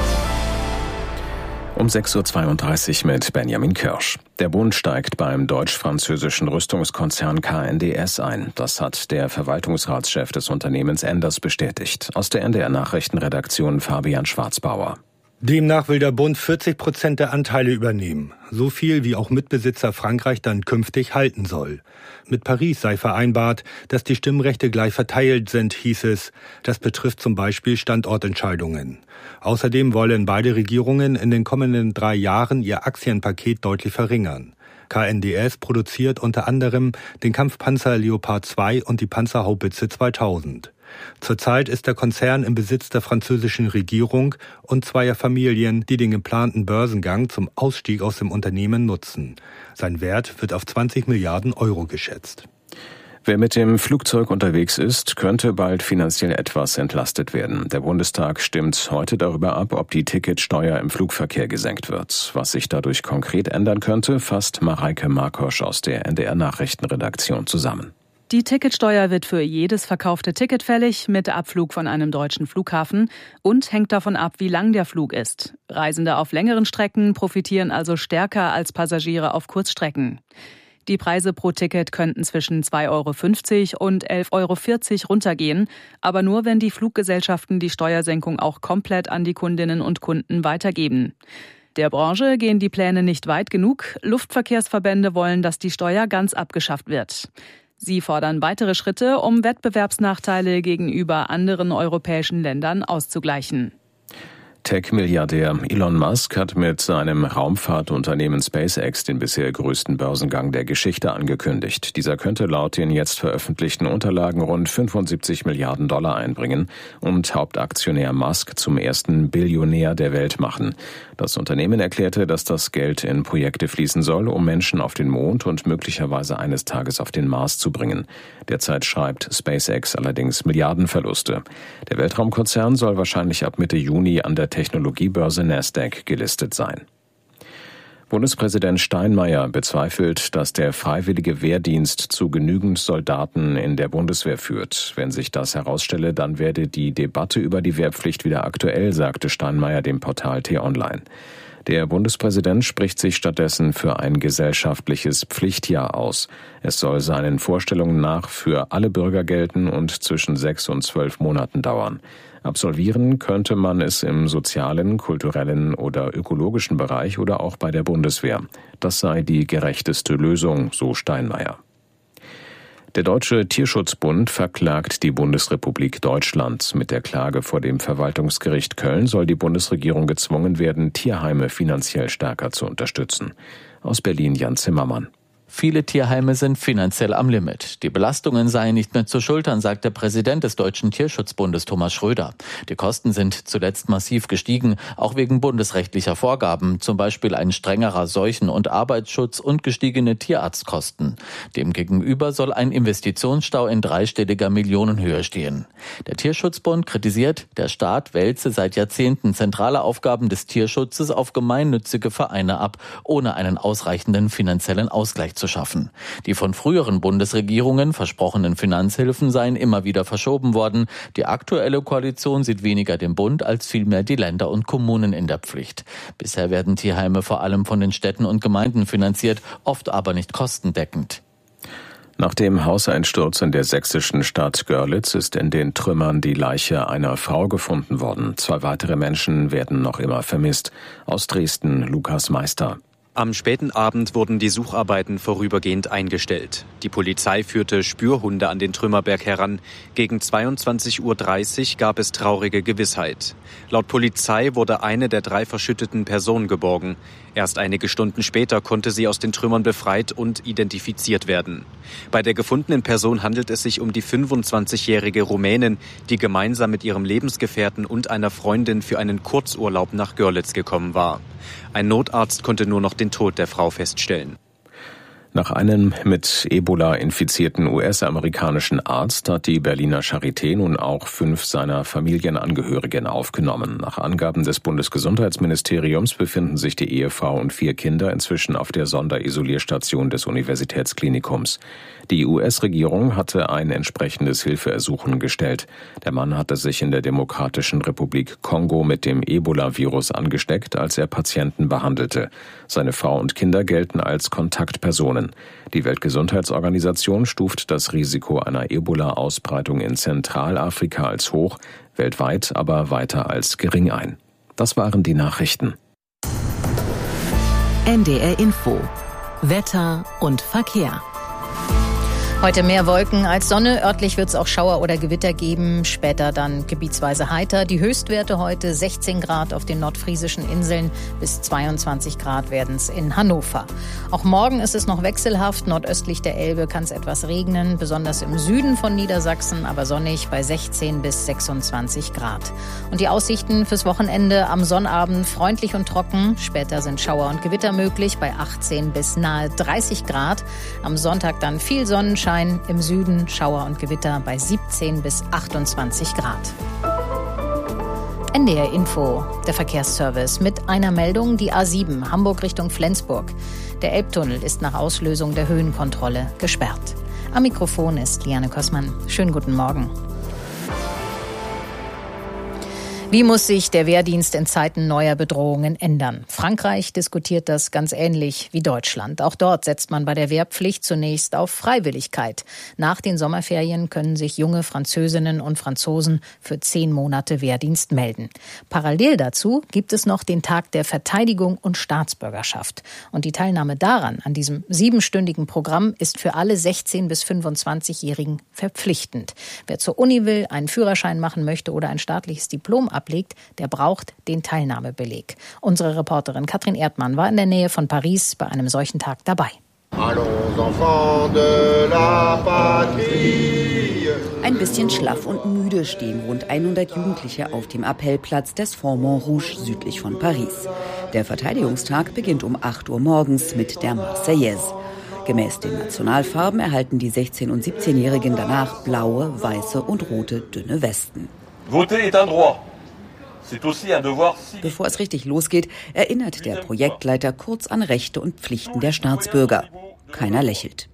Um 6.32 Uhr mit Benjamin Kirsch. Der Bund steigt beim deutsch-französischen Rüstungskonzern KNDS ein. Das hat der Verwaltungsratschef des Unternehmens Enders bestätigt. Aus der NDR Nachrichtenredaktion Fabian Schwarzbauer. Demnach will der Bund 40% der Anteile übernehmen. So viel, wie auch Mitbesitzer Frankreich dann künftig halten soll. Mit Paris sei vereinbart, dass die Stimmrechte gleich verteilt sind, hieß es. Das betrifft zum Beispiel Standortentscheidungen. Außerdem wollen beide Regierungen in den kommenden 3 Jahren ihr Aktienpaket deutlich verringern. KNDS produziert unter anderem den Kampfpanzer Leopard 2 und die Panzerhaubitze 2000. Zurzeit ist der Konzern im Besitz der französischen Regierung und 2 Familien, die den geplanten Börsengang zum Ausstieg aus dem Unternehmen nutzen. Sein Wert wird auf 20 Milliarden Euro geschätzt. Wer mit dem Flugzeug unterwegs ist, könnte bald finanziell etwas entlastet werden. Der Bundestag stimmt heute darüber ab, ob die Ticketsteuer im Flugverkehr gesenkt wird. Was sich dadurch konkret ändern könnte, fasst Mareike Makosch aus der NDR Nachrichtenredaktion zusammen. Die Ticketsteuer wird für jedes verkaufte Ticket fällig mit Abflug von einem deutschen Flughafen und hängt davon ab, wie lang der Flug ist. Reisende auf längeren Strecken profitieren also stärker als Passagiere auf Kurzstrecken. Die Preise pro Ticket könnten zwischen 2,50 € und 11,40 € runtergehen, aber nur, wenn die Fluggesellschaften die Steuersenkung auch komplett an die Kundinnen und Kunden weitergeben. Der Branche gehen die Pläne nicht weit genug. Luftverkehrsverbände wollen, dass die Steuer ganz abgeschafft wird. Sie fordern weitere Schritte, um Wettbewerbsnachteile gegenüber anderen europäischen Ländern auszugleichen. Tech-Milliardär Elon Musk hat mit seinem Raumfahrtunternehmen SpaceX den bisher größten Börsengang der Geschichte angekündigt. Dieser könnte laut den jetzt veröffentlichten Unterlagen rund 75 Milliarden $ einbringen und Hauptaktionär Musk zum ersten Billionär der Welt machen. Das Unternehmen erklärte, dass das Geld in Projekte fließen soll, um Menschen auf den Mond und möglicherweise eines Tages auf den Mars zu bringen. Derzeit schreibt SpaceX allerdings Milliardenverluste. Der Weltraumkonzern soll wahrscheinlich ab Mitte Juni an der Technologiebörse Nasdaq gelistet sein. Bundespräsident Steinmeier bezweifelt, dass der freiwillige Wehrdienst zu genügend Soldaten in der Bundeswehr führt. Wenn sich das herausstelle, dann werde die Debatte über die Wehrpflicht wieder aktuell, sagte Steinmeier dem Portal T-Online. Der Bundespräsident spricht sich stattdessen für ein gesellschaftliches Pflichtjahr aus. Es soll seinen Vorstellungen nach für alle Bürger gelten und zwischen 6 und 12 Monaten dauern. Absolvieren könnte man es im sozialen, kulturellen oder ökologischen Bereich oder auch bei der Bundeswehr. Das sei die gerechteste Lösung, so Steinmeier. Der Deutsche Tierschutzbund verklagt die Bundesrepublik Deutschland. Mit der Klage vor dem Verwaltungsgericht Köln soll die Bundesregierung gezwungen werden, Tierheime finanziell stärker zu unterstützen. Aus Berlin Jan Zimmermann. Viele Tierheime sind finanziell am Limit. Die Belastungen seien nicht mehr zu schultern, sagt der Präsident des Deutschen Tierschutzbundes Thomas Schröder. Die Kosten sind zuletzt massiv gestiegen, auch wegen bundesrechtlicher Vorgaben, zum Beispiel ein strengerer Seuchen- und Arbeitsschutz und gestiegene Tierarztkosten. Demgegenüber soll ein Investitionsstau in dreistelliger Millionenhöhe stehen. Der Tierschutzbund kritisiert, der Staat wälze seit Jahrzehnten zentrale Aufgaben des Tierschutzes auf gemeinnützige Vereine ab, ohne einen ausreichenden finanziellen Ausgleich zu schaffen. Die von früheren Bundesregierungen versprochenen Finanzhilfen seien immer wieder verschoben worden. Die aktuelle Koalition sieht weniger den Bund als vielmehr die Länder und Kommunen in der Pflicht. Bisher werden Tierheime vor allem von den Städten und Gemeinden finanziert, oft aber nicht kostendeckend. Nach dem Hauseinsturz in der sächsischen Stadt Görlitz ist in den Trümmern die Leiche einer Frau gefunden worden. 2 weitere Menschen werden noch immer vermisst. Aus Dresden Lukas Meister. Am späten Abend wurden die Sucharbeiten vorübergehend eingestellt. Die Polizei führte Spürhunde an den Trümmerberg heran. Gegen 22:30 Uhr gab es traurige Gewissheit. Laut Polizei wurde eine der 3 verschütteten Personen geborgen. Erst einige Stunden später konnte sie aus den Trümmern befreit und identifiziert werden. Bei der gefundenen Person handelt es sich um die 25-jährige Rumänin, die gemeinsam mit ihrem Lebensgefährten und einer Freundin für einen Kurzurlaub nach Görlitz gekommen war. Ein Notarzt konnte nur noch den Tod der Frau feststellen. Nach einem mit Ebola infizierten US-amerikanischen Arzt hat die Berliner Charité nun auch 5 seiner Familienangehörigen aufgenommen. Nach Angaben des Bundesgesundheitsministeriums befinden sich die Ehefrau und 4 Kinder inzwischen auf der Sonderisolierstation des Universitätsklinikums. Die US-Regierung hatte ein entsprechendes Hilfeersuchen gestellt. Der Mann hatte sich in der Demokratischen Republik Kongo mit dem Ebola-Virus angesteckt, als er Patienten behandelte. Seine Frau und Kinder gelten als Kontaktpersonen. Die Weltgesundheitsorganisation stuft das Risiko einer Ebola-Ausbreitung in Zentralafrika als hoch, weltweit aber weiter als gering ein. Das waren die Nachrichten. NDR Info. Wetter und Verkehr. Heute mehr Wolken als Sonne. Örtlich wird es auch Schauer oder Gewitter geben. Später dann gebietsweise heiter. Die Höchstwerte heute 16 Grad auf den nordfriesischen Inseln. Bis 22 Grad werden es in Hannover. Auch morgen ist es noch wechselhaft. Nordöstlich der Elbe kann es etwas regnen. Besonders im Süden von Niedersachsen, aber sonnig bei 16 bis 26 Grad. Und die Aussichten fürs Wochenende: am Sonnabend freundlich und trocken. Später sind Schauer und Gewitter möglich bei 18 bis nahe 30 Grad. Am Sonntag dann viel Sonnenschein. Im Süden Schauer und Gewitter bei 17 bis 28 Grad. NDR Info, der Verkehrsservice mit einer Meldung: die A7 Hamburg Richtung Flensburg. Der Elbtunnel ist nach Auslösung der Höhenkontrolle gesperrt. Am Mikrofon ist Liane Kossmann. Schönen guten Morgen. Wie muss sich der Wehrdienst in Zeiten neuer Bedrohungen ändern? Frankreich diskutiert das ganz ähnlich wie Deutschland. Auch dort setzt man bei der Wehrpflicht zunächst auf Freiwilligkeit. Nach den Sommerferien können sich junge Französinnen und Franzosen für 10 Monate Wehrdienst melden. Parallel dazu gibt es noch den Tag der Verteidigung und Staatsbürgerschaft. Und die Teilnahme daran, an diesem 7-stündigen Programm, ist für alle 16- bis 25-Jährigen verpflichtend. Wer zur Uni will, einen Führerschein machen möchte oder ein staatliches Diplom ablegt, der braucht den Teilnahmebeleg. Unsere Reporterin Katrin Erdmann war in der Nähe von Paris bei einem solchen Tag dabei. Ein bisschen schlaff und müde stehen rund 100 Jugendliche auf dem Appellplatz des Front Montrouge südlich von Paris. Der Verteidigungstag beginnt um 8 Uhr morgens mit der Marseillaise. Gemäß den Nationalfarben erhalten die 16- und 17-Jährigen danach blaue, weiße und rote dünne Westen. Voter est un droit. Bevor es richtig losgeht, erinnert der Projektleiter kurz an Rechte und Pflichten der Staatsbürger. Keiner lächelt.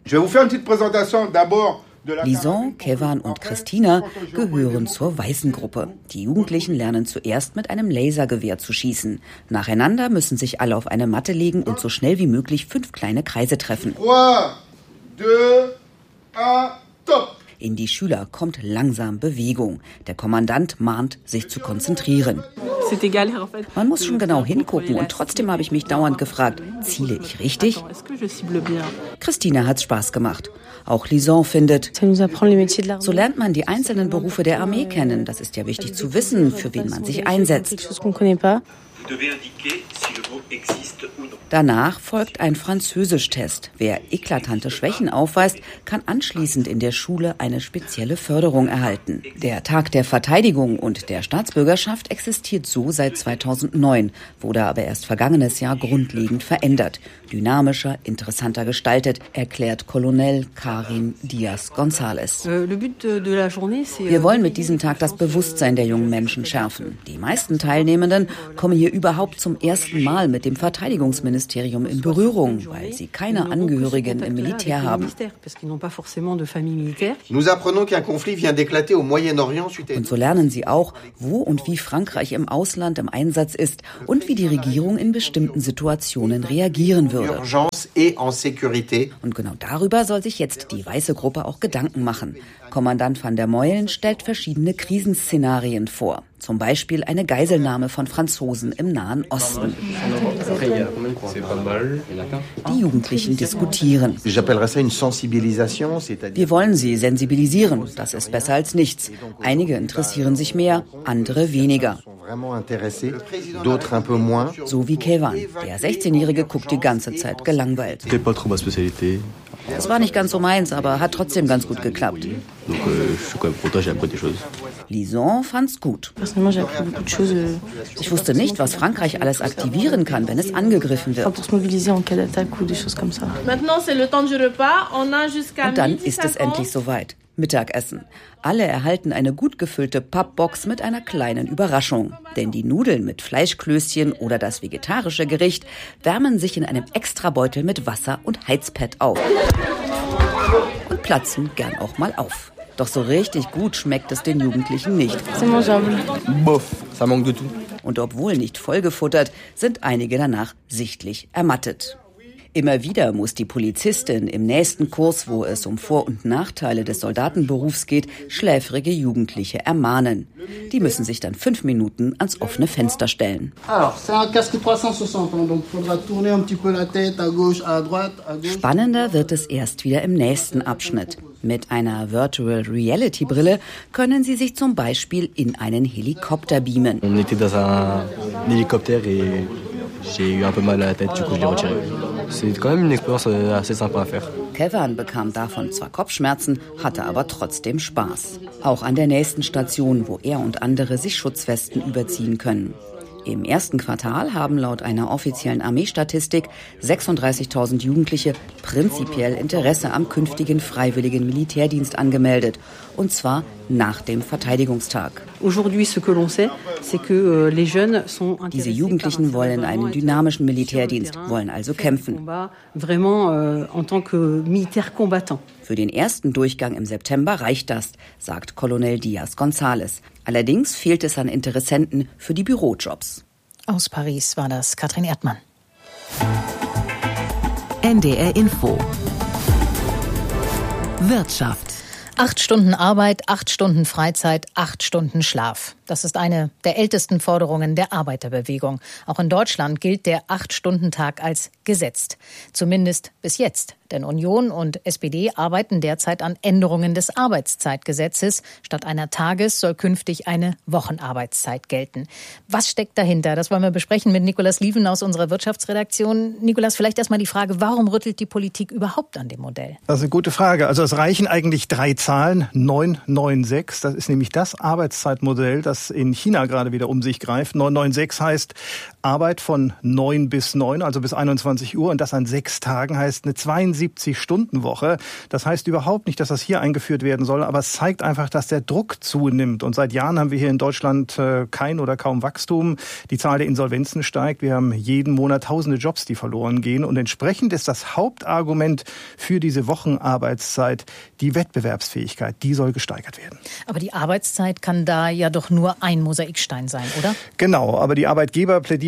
Lison, Kevan und Christina gehören zur weißen Gruppe. Die Jugendlichen lernen zuerst mit einem Lasergewehr zu schießen. Nacheinander müssen sich alle auf eine Matte legen und so schnell wie möglich 5 kleine Kreise treffen. 3, 2, 1, top! In die Schüler kommt langsam Bewegung. Der Kommandant mahnt, sich zu konzentrieren. Man muss schon genau hingucken und trotzdem habe ich mich dauernd gefragt, ziele ich richtig? Christina hat's Spaß gemacht. Auch Lison findet, so lernt man die einzelnen Berufe der Armee kennen. Das ist ja wichtig zu wissen, für wen man sich einsetzt. Danach folgt ein Französisch-Test. Wer eklatante Schwächen aufweist, kann anschließend in der Schule eine spezielle Förderung erhalten. Der Tag der Verteidigung und der Staatsbürgerschaft existiert so seit 2009, wurde aber erst vergangenes Jahr grundlegend verändert. Dynamischer, interessanter gestaltet, erklärt Colonel Karin Diaz-González. Wir wollen mit diesem Tag das Bewusstsein der jungen Menschen schärfen. Die meisten Teilnehmenden kommen hier überhaupt zum ersten Mal mit dem Verteidigungsministerium in Berührung, weil sie keine Angehörigen im Militär haben. Und so lernen sie auch, wo und wie Frankreich im Ausland im Einsatz ist und wie die Regierung in bestimmten Situationen reagieren würde. Und genau darüber soll sich jetzt die weiße Gruppe auch Gedanken machen. Kommandant van der Meulen stellt verschiedene Krisenszenarien vor. Zum Beispiel eine Geiselnahme von Franzosen im Nahen Osten. Die Jugendlichen diskutieren. Wir wollen sie sensibilisieren. Das ist besser als nichts. Einige interessieren sich mehr, andere weniger. So wie Kevan. Der 16-Jährige guckt die ganze Zeit gelangweilt. Das war nicht ganz so meins, aber hat trotzdem ganz gut geklappt. Lison fand's gut. Ich wusste nicht, was Frankreich alles aktivieren kann, wenn es angegriffen wird. Und dann ist es endlich soweit. Mittagessen. Alle erhalten eine gut gefüllte Pappbox mit einer kleinen Überraschung. Denn die Nudeln mit Fleischklößchen oder das vegetarische Gericht wärmen sich in einem Extrabeutel mit Wasser und Heizpad auf. Und platzen gern auch mal auf. Doch so richtig gut schmeckt es den Jugendlichen nicht. Und obwohl nicht vollgefuttert, sind einige danach sichtlich ermattet. Immer wieder muss die Polizistin im nächsten Kurs, wo es um Vor- und Nachteile des Soldatenberufs geht, schläfrige Jugendliche ermahnen. Die müssen sich dann 5 Minuten ans offene Fenster stellen. Spannender wird es erst wieder im nächsten Abschnitt. Mit einer Virtual Reality Brille können sie sich zum Beispiel in einen Helikopter beamen. Kevan bekam davon zwar Kopfschmerzen, hatte aber trotzdem Spaß. Auch an der nächsten Station, wo er und andere sich Schutzwesten überziehen können. Im ersten Quartal haben laut einer offiziellen Armeestatistik 36.000 Jugendliche prinzipiell Interesse am künftigen freiwilligen Militärdienst angemeldet. Und zwar nach dem Verteidigungstag. Diese Jugendlichen wollen einen dynamischen Militärdienst, wollen also kämpfen. Für den ersten Durchgang im September reicht das, sagt Colonel Diaz-González. Allerdings fehlt es an Interessenten für die Bürojobs. Aus Paris war das Katrin Erdmann. NDR Info. Wirtschaft. 8 Stunden Arbeit, 8 Stunden Freizeit, 8 Stunden Schlaf. Das ist eine der ältesten Forderungen der Arbeiterbewegung. Auch in Deutschland gilt der 8-Stunden-Tag als gesetzt. Zumindest bis jetzt. Denn Union und SPD arbeiten derzeit an Änderungen des Arbeitszeitgesetzes. Statt einer Tages- soll künftig eine Wochenarbeitszeit gelten. Was steckt dahinter? Das wollen wir besprechen mit Nicolas Lieven aus unserer Wirtschaftsredaktion. Nicolas, vielleicht erstmal die Frage, warum rüttelt die Politik überhaupt an dem Modell? Das ist eine gute Frage. Also es reichen eigentlich 3 Zahlen, 996. Das ist nämlich das Arbeitszeitmodell, das in China gerade wieder um sich greift. 996 heißt Arbeit von 9 bis 9, also bis 21 Uhr. Und das an 6 Tagen heißt eine 72-Stunden-Woche. Das heißt überhaupt nicht, dass das hier eingeführt werden soll, aber es zeigt einfach, dass der Druck zunimmt. Und seit Jahren haben wir hier in Deutschland kein oder kaum Wachstum. Die Zahl der Insolvenzen steigt. Wir haben jeden Monat tausende Jobs, die verloren gehen. Und entsprechend ist das Hauptargument für diese Wochenarbeitszeit die Wettbewerbsfähigkeit. Die soll gesteigert werden. Aber die Arbeitszeit kann da ja doch nur ein Mosaikstein sein, oder? Genau, aber die Arbeitgeber plädieren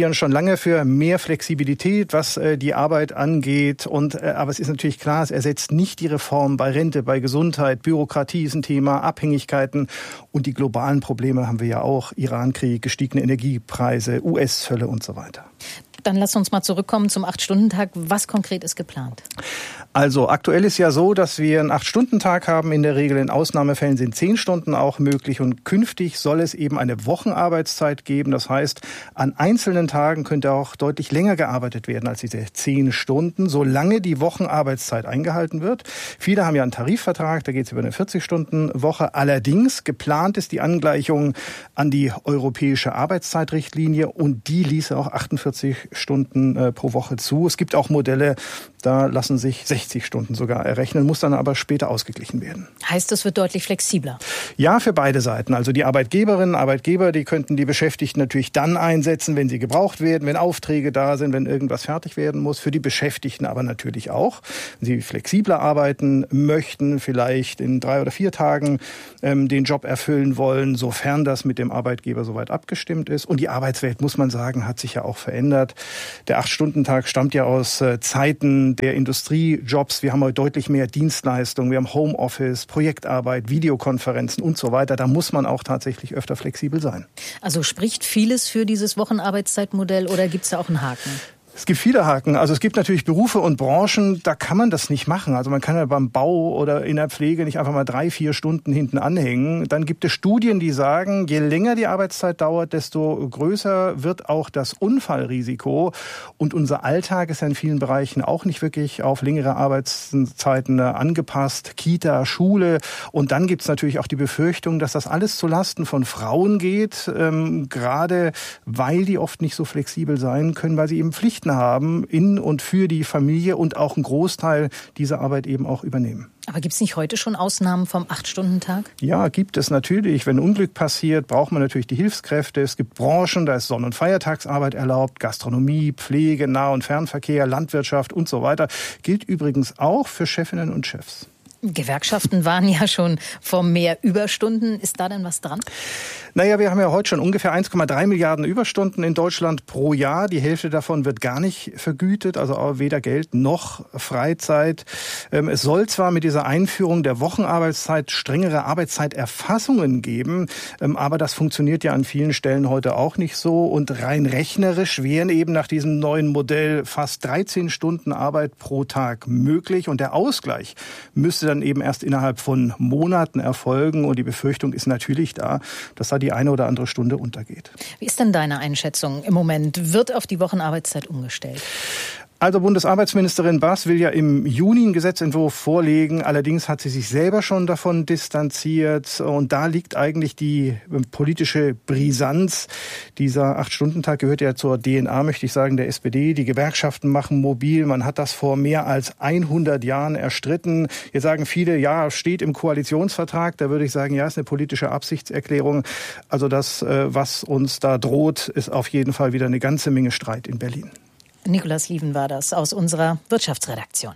plädieren schon lange für mehr Flexibilität, was die Arbeit angeht. Aber es ist natürlich klar, es ersetzt nicht die Reform bei Rente, bei Gesundheit. Bürokratie ist ein Thema, Abhängigkeiten und die globalen Probleme haben wir ja auch. Iran-Krieg, gestiegene Energiepreise, US-Zölle und so weiter. Dann lass uns mal zurückkommen zum 8-Stunden-Tag. Was konkret ist geplant? Also aktuell ist ja so, dass wir einen 8-Stunden-Tag haben. In der Regel in Ausnahmefällen sind 10 Stunden auch möglich. Und künftig soll es eben eine Wochenarbeitszeit geben. Das heißt, an einzelnen Tagen könnte auch deutlich länger gearbeitet werden als diese 10 Stunden, solange die Wochenarbeitszeit eingehalten wird. Viele haben ja einen Tarifvertrag, da geht es über eine 40-Stunden-Woche. Allerdings geplant ist die Angleichung an die europäische Arbeitszeitrichtlinie und die ließe auch 48 Stunden pro Woche zu. Es gibt auch Modelle, da lassen sich 60 Stunden sogar errechnen, muss dann aber später ausgeglichen werden. Heißt, es wird deutlich flexibler? Ja, für beide Seiten. Also die Arbeitgeberinnen, Arbeitgeber, die könnten die Beschäftigten natürlich dann einsetzen, wenn sie gebraucht werden, wenn Aufträge da sind, wenn irgendwas fertig werden muss. Für die Beschäftigten aber natürlich auch. Wenn sie flexibler arbeiten möchten, vielleicht in 3 oder 4 Tagen den Job erfüllen wollen, sofern das mit dem Arbeitgeber soweit abgestimmt ist. Und die Arbeitswelt, muss man sagen, hat sich ja auch verändert. Der 8-Stunden-Tag stammt ja aus Zeiten der Industriejobs. Wir haben heute deutlich mehr Dienstleistungen. Wir haben Homeoffice, Projektarbeit, Videokonferenzen und so weiter. Da muss man auch tatsächlich öfter flexibel sein. Also spricht vieles für dieses Wochenarbeitszeitmodell oder gibt es da auch einen Haken? Es gibt viele Haken. Also es gibt natürlich Berufe und Branchen, da kann man das nicht machen. Also man kann ja beim Bau oder in der Pflege nicht einfach mal 3-4 Stunden hinten anhängen. Dann gibt es Studien, die sagen, je länger die Arbeitszeit dauert, desto größer wird auch das Unfallrisiko. Und unser Alltag ist ja in vielen Bereichen auch nicht wirklich auf längere Arbeitszeiten angepasst. Kita, Schule. Und dann gibt es natürlich auch die Befürchtung, dass das alles zulasten von Frauen geht, gerade weil die oft nicht so flexibel sein können, weil sie eben Pflichten haben in und für die Familie und auch einen Großteil dieser Arbeit eben auch übernehmen. Aber gibt es nicht heute schon Ausnahmen vom 8-Stunden-Tag? Ja, gibt es natürlich. Wenn Unglück passiert, braucht man natürlich die Hilfskräfte. Es gibt Branchen, da ist Sonn- und Feiertagsarbeit erlaubt, Gastronomie, Pflege, Nah- und Fernverkehr, Landwirtschaft und so weiter. Gilt übrigens auch für Chefinnen und Chefs. Gewerkschaften waren ja schon vor mehr Überstunden. Ist da denn was dran? Naja, wir haben ja heute schon ungefähr 1,3 Milliarden Überstunden in Deutschland pro Jahr. Die Hälfte davon wird gar nicht vergütet, also weder Geld noch Freizeit. Es soll zwar mit dieser Einführung der Wochenarbeitszeit strengere Arbeitszeiterfassungen geben, aber das funktioniert ja an vielen Stellen heute auch nicht so. Und rein rechnerisch wären eben nach diesem neuen Modell fast 13 Stunden Arbeit pro Tag möglich. Und der Ausgleich müsste dann eben erst innerhalb von Monaten erfolgen. Und die Befürchtung ist natürlich da, dass da die eine oder andere Stunde untergeht. Wie ist denn deine Einschätzung im Moment? Wird auf die Wochenarbeitszeit umgestellt? Also Bundesarbeitsministerin Bass will ja im Juni einen Gesetzentwurf vorlegen. Allerdings hat sie sich selber schon davon distanziert. Und da liegt eigentlich die politische Brisanz. Dieser 8-Stunden-Tag gehört ja zur DNA, möchte ich sagen, der SPD. Die Gewerkschaften machen mobil. Man hat das vor mehr als 100 Jahren erstritten. Jetzt sagen viele, ja, steht im Koalitionsvertrag. Da würde ich sagen, ja, ist eine politische Absichtserklärung. Also das, was uns da droht, ist auf jeden Fall wieder eine ganze Menge Streit in Berlin. Nikolaus Lieven war das aus unserer Wirtschaftsredaktion.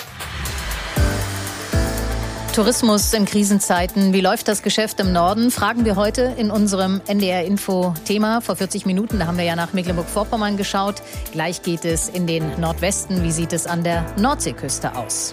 Tourismus in Krisenzeiten. Wie läuft das Geschäft im Norden? Fragen wir heute in unserem NDR-Info-Thema. Vor 40 Minuten, da haben wir ja nach Mecklenburg-Vorpommern geschaut. Gleich geht es in den Nordwesten. Wie sieht es an der Nordseeküste aus?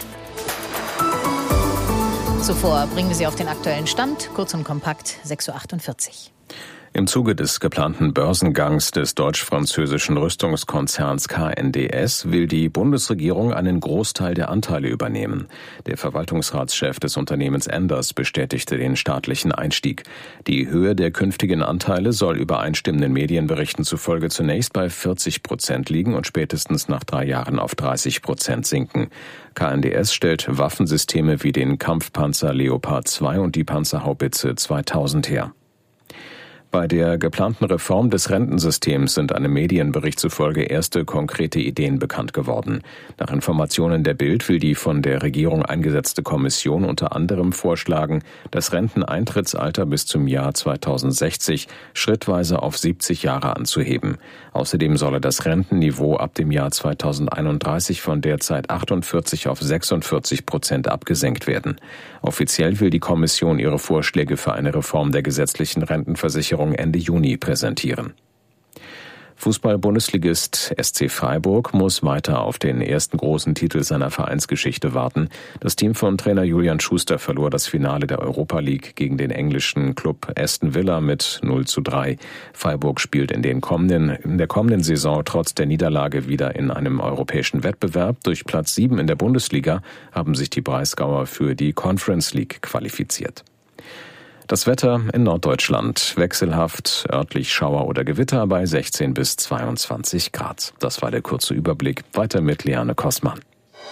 Zuvor bringen wir Sie auf den aktuellen Stand. Kurz und kompakt, 6.48 Uhr. Im Zuge des geplanten Börsengangs des deutsch-französischen Rüstungskonzerns KNDS will die Bundesregierung einen Großteil der Anteile übernehmen. Der Verwaltungsratschef des Unternehmens Enders bestätigte den staatlichen Einstieg. Die Höhe der künftigen Anteile soll übereinstimmenden Medienberichten zufolge zunächst bei 40% liegen und spätestens nach 3 Jahren auf 30% sinken. KNDS stellt Waffensysteme wie den Kampfpanzer Leopard 2 und die Panzerhaubitze 2000 her. Bei der geplanten Reform des Rentensystems sind einem Medienbericht zufolge erste konkrete Ideen bekannt geworden. Nach Informationen der Bild will die von der Regierung eingesetzte Kommission unter anderem vorschlagen, das Renteneintrittsalter bis zum Jahr 2060 schrittweise auf 70 Jahre anzuheben. Außerdem solle das Rentenniveau ab dem Jahr 2031 von derzeit 48 auf 46% abgesenkt werden. Offiziell will die Kommission ihre Vorschläge für eine Reform der gesetzlichen Rentenversicherung Ende Juni präsentieren. Fußball-Bundesligist SC Freiburg muss weiter auf den ersten großen Titel seiner Vereinsgeschichte warten. Das Team von Trainer Julian Schuster verlor das Finale der Europa League gegen den englischen Club Aston Villa mit 0:3. Freiburg spielt in der kommenden Saison trotz der Niederlage wieder in einem europäischen Wettbewerb. Durch Platz 7 in der Bundesliga haben sich die Breisgauer für die Conference League qualifiziert. Das Wetter in Norddeutschland wechselhaft, örtlich Schauer oder Gewitter bei 16 bis 22 Grad. Das war der kurze Überblick. Weiter mit Liane Kossmann.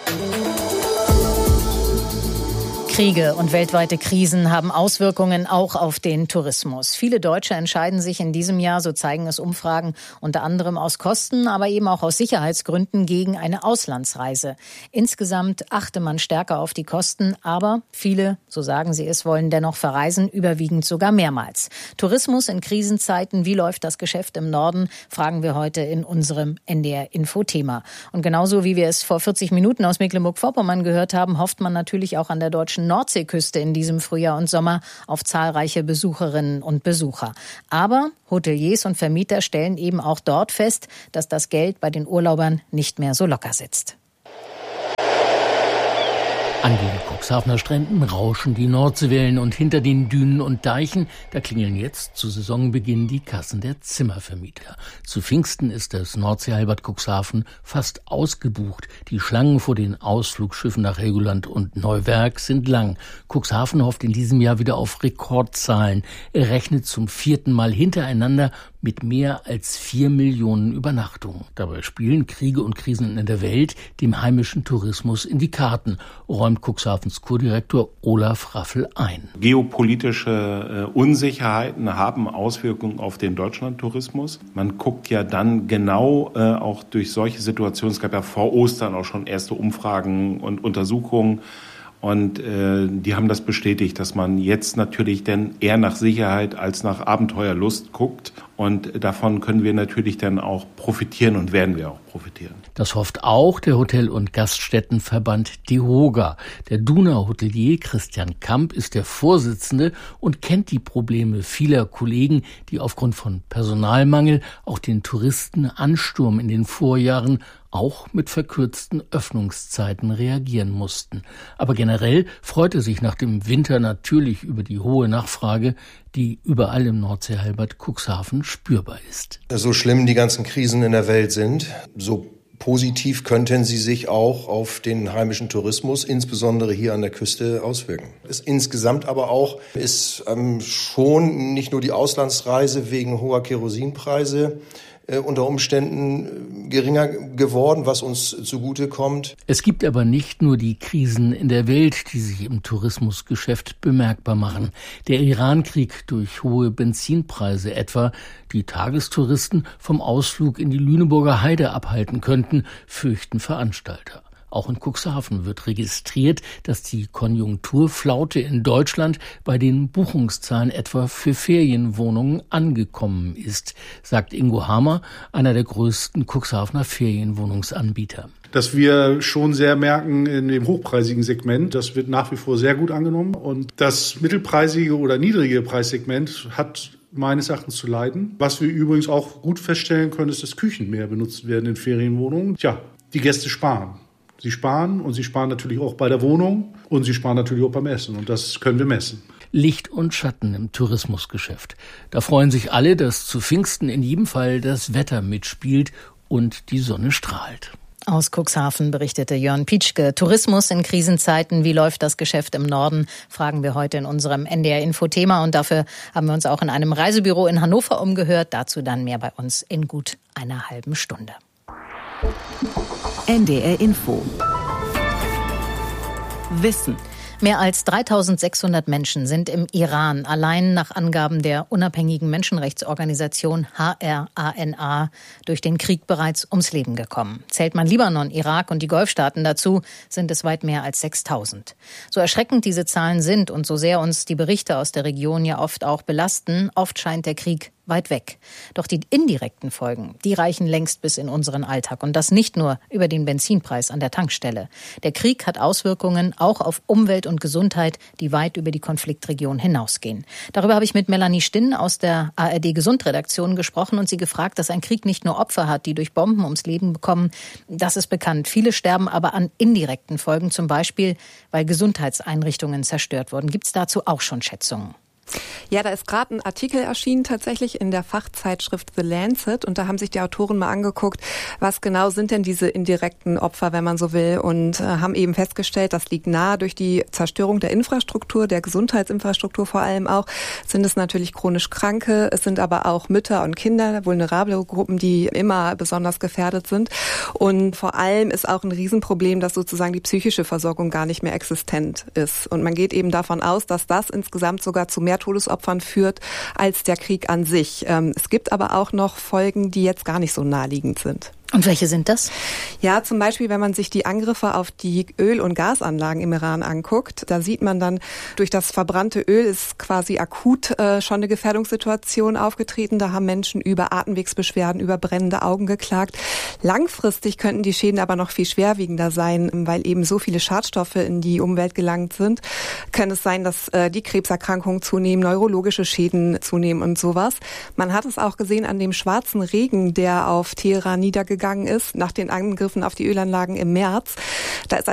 Kriege und weltweite Krisen haben Auswirkungen auch auf den Tourismus. Viele Deutsche entscheiden sich in diesem Jahr, so zeigen es Umfragen, unter anderem aus Kosten, aber eben auch aus Sicherheitsgründen gegen eine Auslandsreise. Insgesamt achte man stärker auf die Kosten, aber viele, so sagen sie es, wollen dennoch verreisen, überwiegend sogar mehrmals. Tourismus in Krisenzeiten, wie läuft das Geschäft im Norden, fragen wir heute in unserem NDR-Info-Thema. Und genauso wie wir es vor 40 Minuten aus Mecklenburg-Vorpommern gehört haben, hofft man natürlich auch an der deutschen Nordseeküste in diesem Frühjahr und Sommer auf zahlreiche Besucherinnen und Besucher. Aber Hoteliers und Vermieter stellen eben auch dort fest, dass das Geld bei den Urlaubern nicht mehr so locker sitzt. An den Cuxhavener Stränden rauschen die Nordseewellen und hinter den Dünen und Deichen, da klingeln jetzt zu Saisonbeginn die Kassen der Zimmervermieter. Zu Pfingsten ist das Nordseehalbad Cuxhaven fast ausgebucht. Die Schlangen vor den Ausflugsschiffen nach Helgoland und Neuwerk sind lang. Cuxhaven hofft in diesem Jahr wieder auf Rekordzahlen. Er rechnet zum 4. Mal hintereinander mit mehr als 4 Millionen Übernachtungen. Dabei spielen Kriege und Krisen in der Welt dem heimischen Tourismus in die Karten, räumt Cuxhavens Kurdirektor Olaf Raffel ein. Geopolitische Unsicherheiten haben Auswirkungen auf den Deutschlandtourismus. Man guckt ja dann genau auch durch solche Situationen, es gab ja vor Ostern auch schon erste Umfragen und Untersuchungen, und die haben das bestätigt, dass man jetzt natürlich dann eher nach Sicherheit als nach Abenteuerlust guckt. Und davon können wir natürlich dann auch profitieren und werden wir auch profitieren. Das hofft auch der Hotel- und Gaststättenverband DEHOGA. Der Duner Hotelier Christian Kamp ist der Vorsitzende und kennt die Probleme vieler Kollegen, die aufgrund von Personalmangel auch den Touristenansturm in den Vorjahren auch mit verkürzten Öffnungszeiten reagieren mussten. Aber generell freut er sich nach dem Winter natürlich über die hohe Nachfrage, die überall im Nordseehalbad Cuxhaven spürbar ist. So schlimm die ganzen Krisen in der Welt sind, so positiv könnten sie sich auch auf den heimischen Tourismus, insbesondere hier an der Küste, auswirken. Insgesamt aber auch ist schon nicht nur die Auslandsreise wegen hoher Kerosinpreise unter Umständen geringer geworden, was uns zugutekommt. Es gibt aber nicht nur die Krisen in der Welt, die sich im Tourismusgeschäft bemerkbar machen. Der Iran-Krieg durch hohe Benzinpreise etwa, die Tagestouristen vom Ausflug in die Lüneburger Heide abhalten könnten, fürchten Veranstalter. Auch in Cuxhaven wird registriert, dass die Konjunkturflaute in Deutschland bei den Buchungszahlen etwa für Ferienwohnungen angekommen ist, sagt Ingo Hamer, einer der größten Cuxhavener Ferienwohnungsanbieter. Dass wir schon sehr merken in dem hochpreisigen Segment, das wird nach wie vor sehr gut angenommen. Und das mittelpreisige oder niedrige Preissegment hat meines Erachtens zu leiden. Was wir übrigens auch gut feststellen können, ist, dass Küchen mehr benutzt werden in Ferienwohnungen. Tja, die Gäste sparen. Sie sparen und sie sparen natürlich auch bei der Wohnung und sie sparen natürlich auch beim Essen und das können wir messen. Licht und Schatten im Tourismusgeschäft. Da freuen sich alle, dass zu Pfingsten in jedem Fall das Wetter mitspielt und die Sonne strahlt. Aus Cuxhaven berichtete Jörn Pietschke. Tourismus in Krisenzeiten, wie läuft das Geschäft im Norden, fragen wir heute in unserem NDR-Info-Thema. Und dafür haben wir uns auch in einem Reisebüro in Hannover umgehört. Dazu dann mehr bei uns in gut einer halben Stunde. NDR Info. Wissen. Mehr als 3600 Menschen sind im Iran allein nach Angaben der unabhängigen Menschenrechtsorganisation HRANA durch den Krieg bereits ums Leben gekommen. Zählt man Libanon, Irak und die Golfstaaten dazu, sind es weit mehr als 6000. So erschreckend diese Zahlen sind und so sehr uns die Berichte aus der Region ja oft auch belasten, oft scheint der Krieg weit weg. Doch die indirekten Folgen, die reichen längst bis in unseren Alltag. Und das nicht nur über den Benzinpreis an der Tankstelle. Der Krieg hat Auswirkungen auch auf Umwelt und Gesundheit, die weit über die Konfliktregion hinausgehen. Darüber habe ich mit Melanie Stinn aus der ARD-Gesundredaktion gesprochen und sie gefragt, dass ein Krieg nicht nur Opfer hat, die durch Bomben ums Leben bekommen. Das ist bekannt. Viele sterben aber an indirekten Folgen, zum Beispiel, weil Gesundheitseinrichtungen zerstört wurden. Gibt es dazu auch schon Schätzungen? Ja, da ist gerade ein Artikel erschienen tatsächlich in der Fachzeitschrift The Lancet und da haben sich die Autoren mal angeguckt, was genau sind denn diese indirekten Opfer, wenn man so will, und haben eben festgestellt, das liegt nahe durch die Zerstörung der Infrastruktur, der Gesundheitsinfrastruktur vor allem auch, sind es natürlich chronisch Kranke, es sind aber auch Mütter und Kinder, vulnerable Gruppen, die immer besonders gefährdet sind, und vor allem ist auch ein Riesenproblem, dass sozusagen die psychische Versorgung gar nicht mehr existent ist und man geht eben davon aus, dass das insgesamt sogar zu mehr Todesopfern führt als der Krieg an sich. Es gibt aber auch noch Folgen, die jetzt gar nicht so naheliegend sind. Und welche sind das? Ja, zum Beispiel, wenn man sich die Angriffe auf die Öl- und Gasanlagen im Iran anguckt, da sieht man dann, durch das verbrannte Öl ist quasi akut schon eine Gefährdungssituation aufgetreten. Da haben Menschen über Atemwegsbeschwerden, über brennende Augen geklagt. Langfristig könnten die Schäden aber noch viel schwerwiegender sein, weil eben so viele Schadstoffe in die Umwelt gelangt sind. Kann es sein, dass die Krebserkrankungen zunehmen, neurologische Schäden zunehmen und sowas. Man hat es auch gesehen an dem schwarzen Regen, der auf Teheran niedergegangen ist, nach den Angriffen auf die Ölanlagen im März. Da ist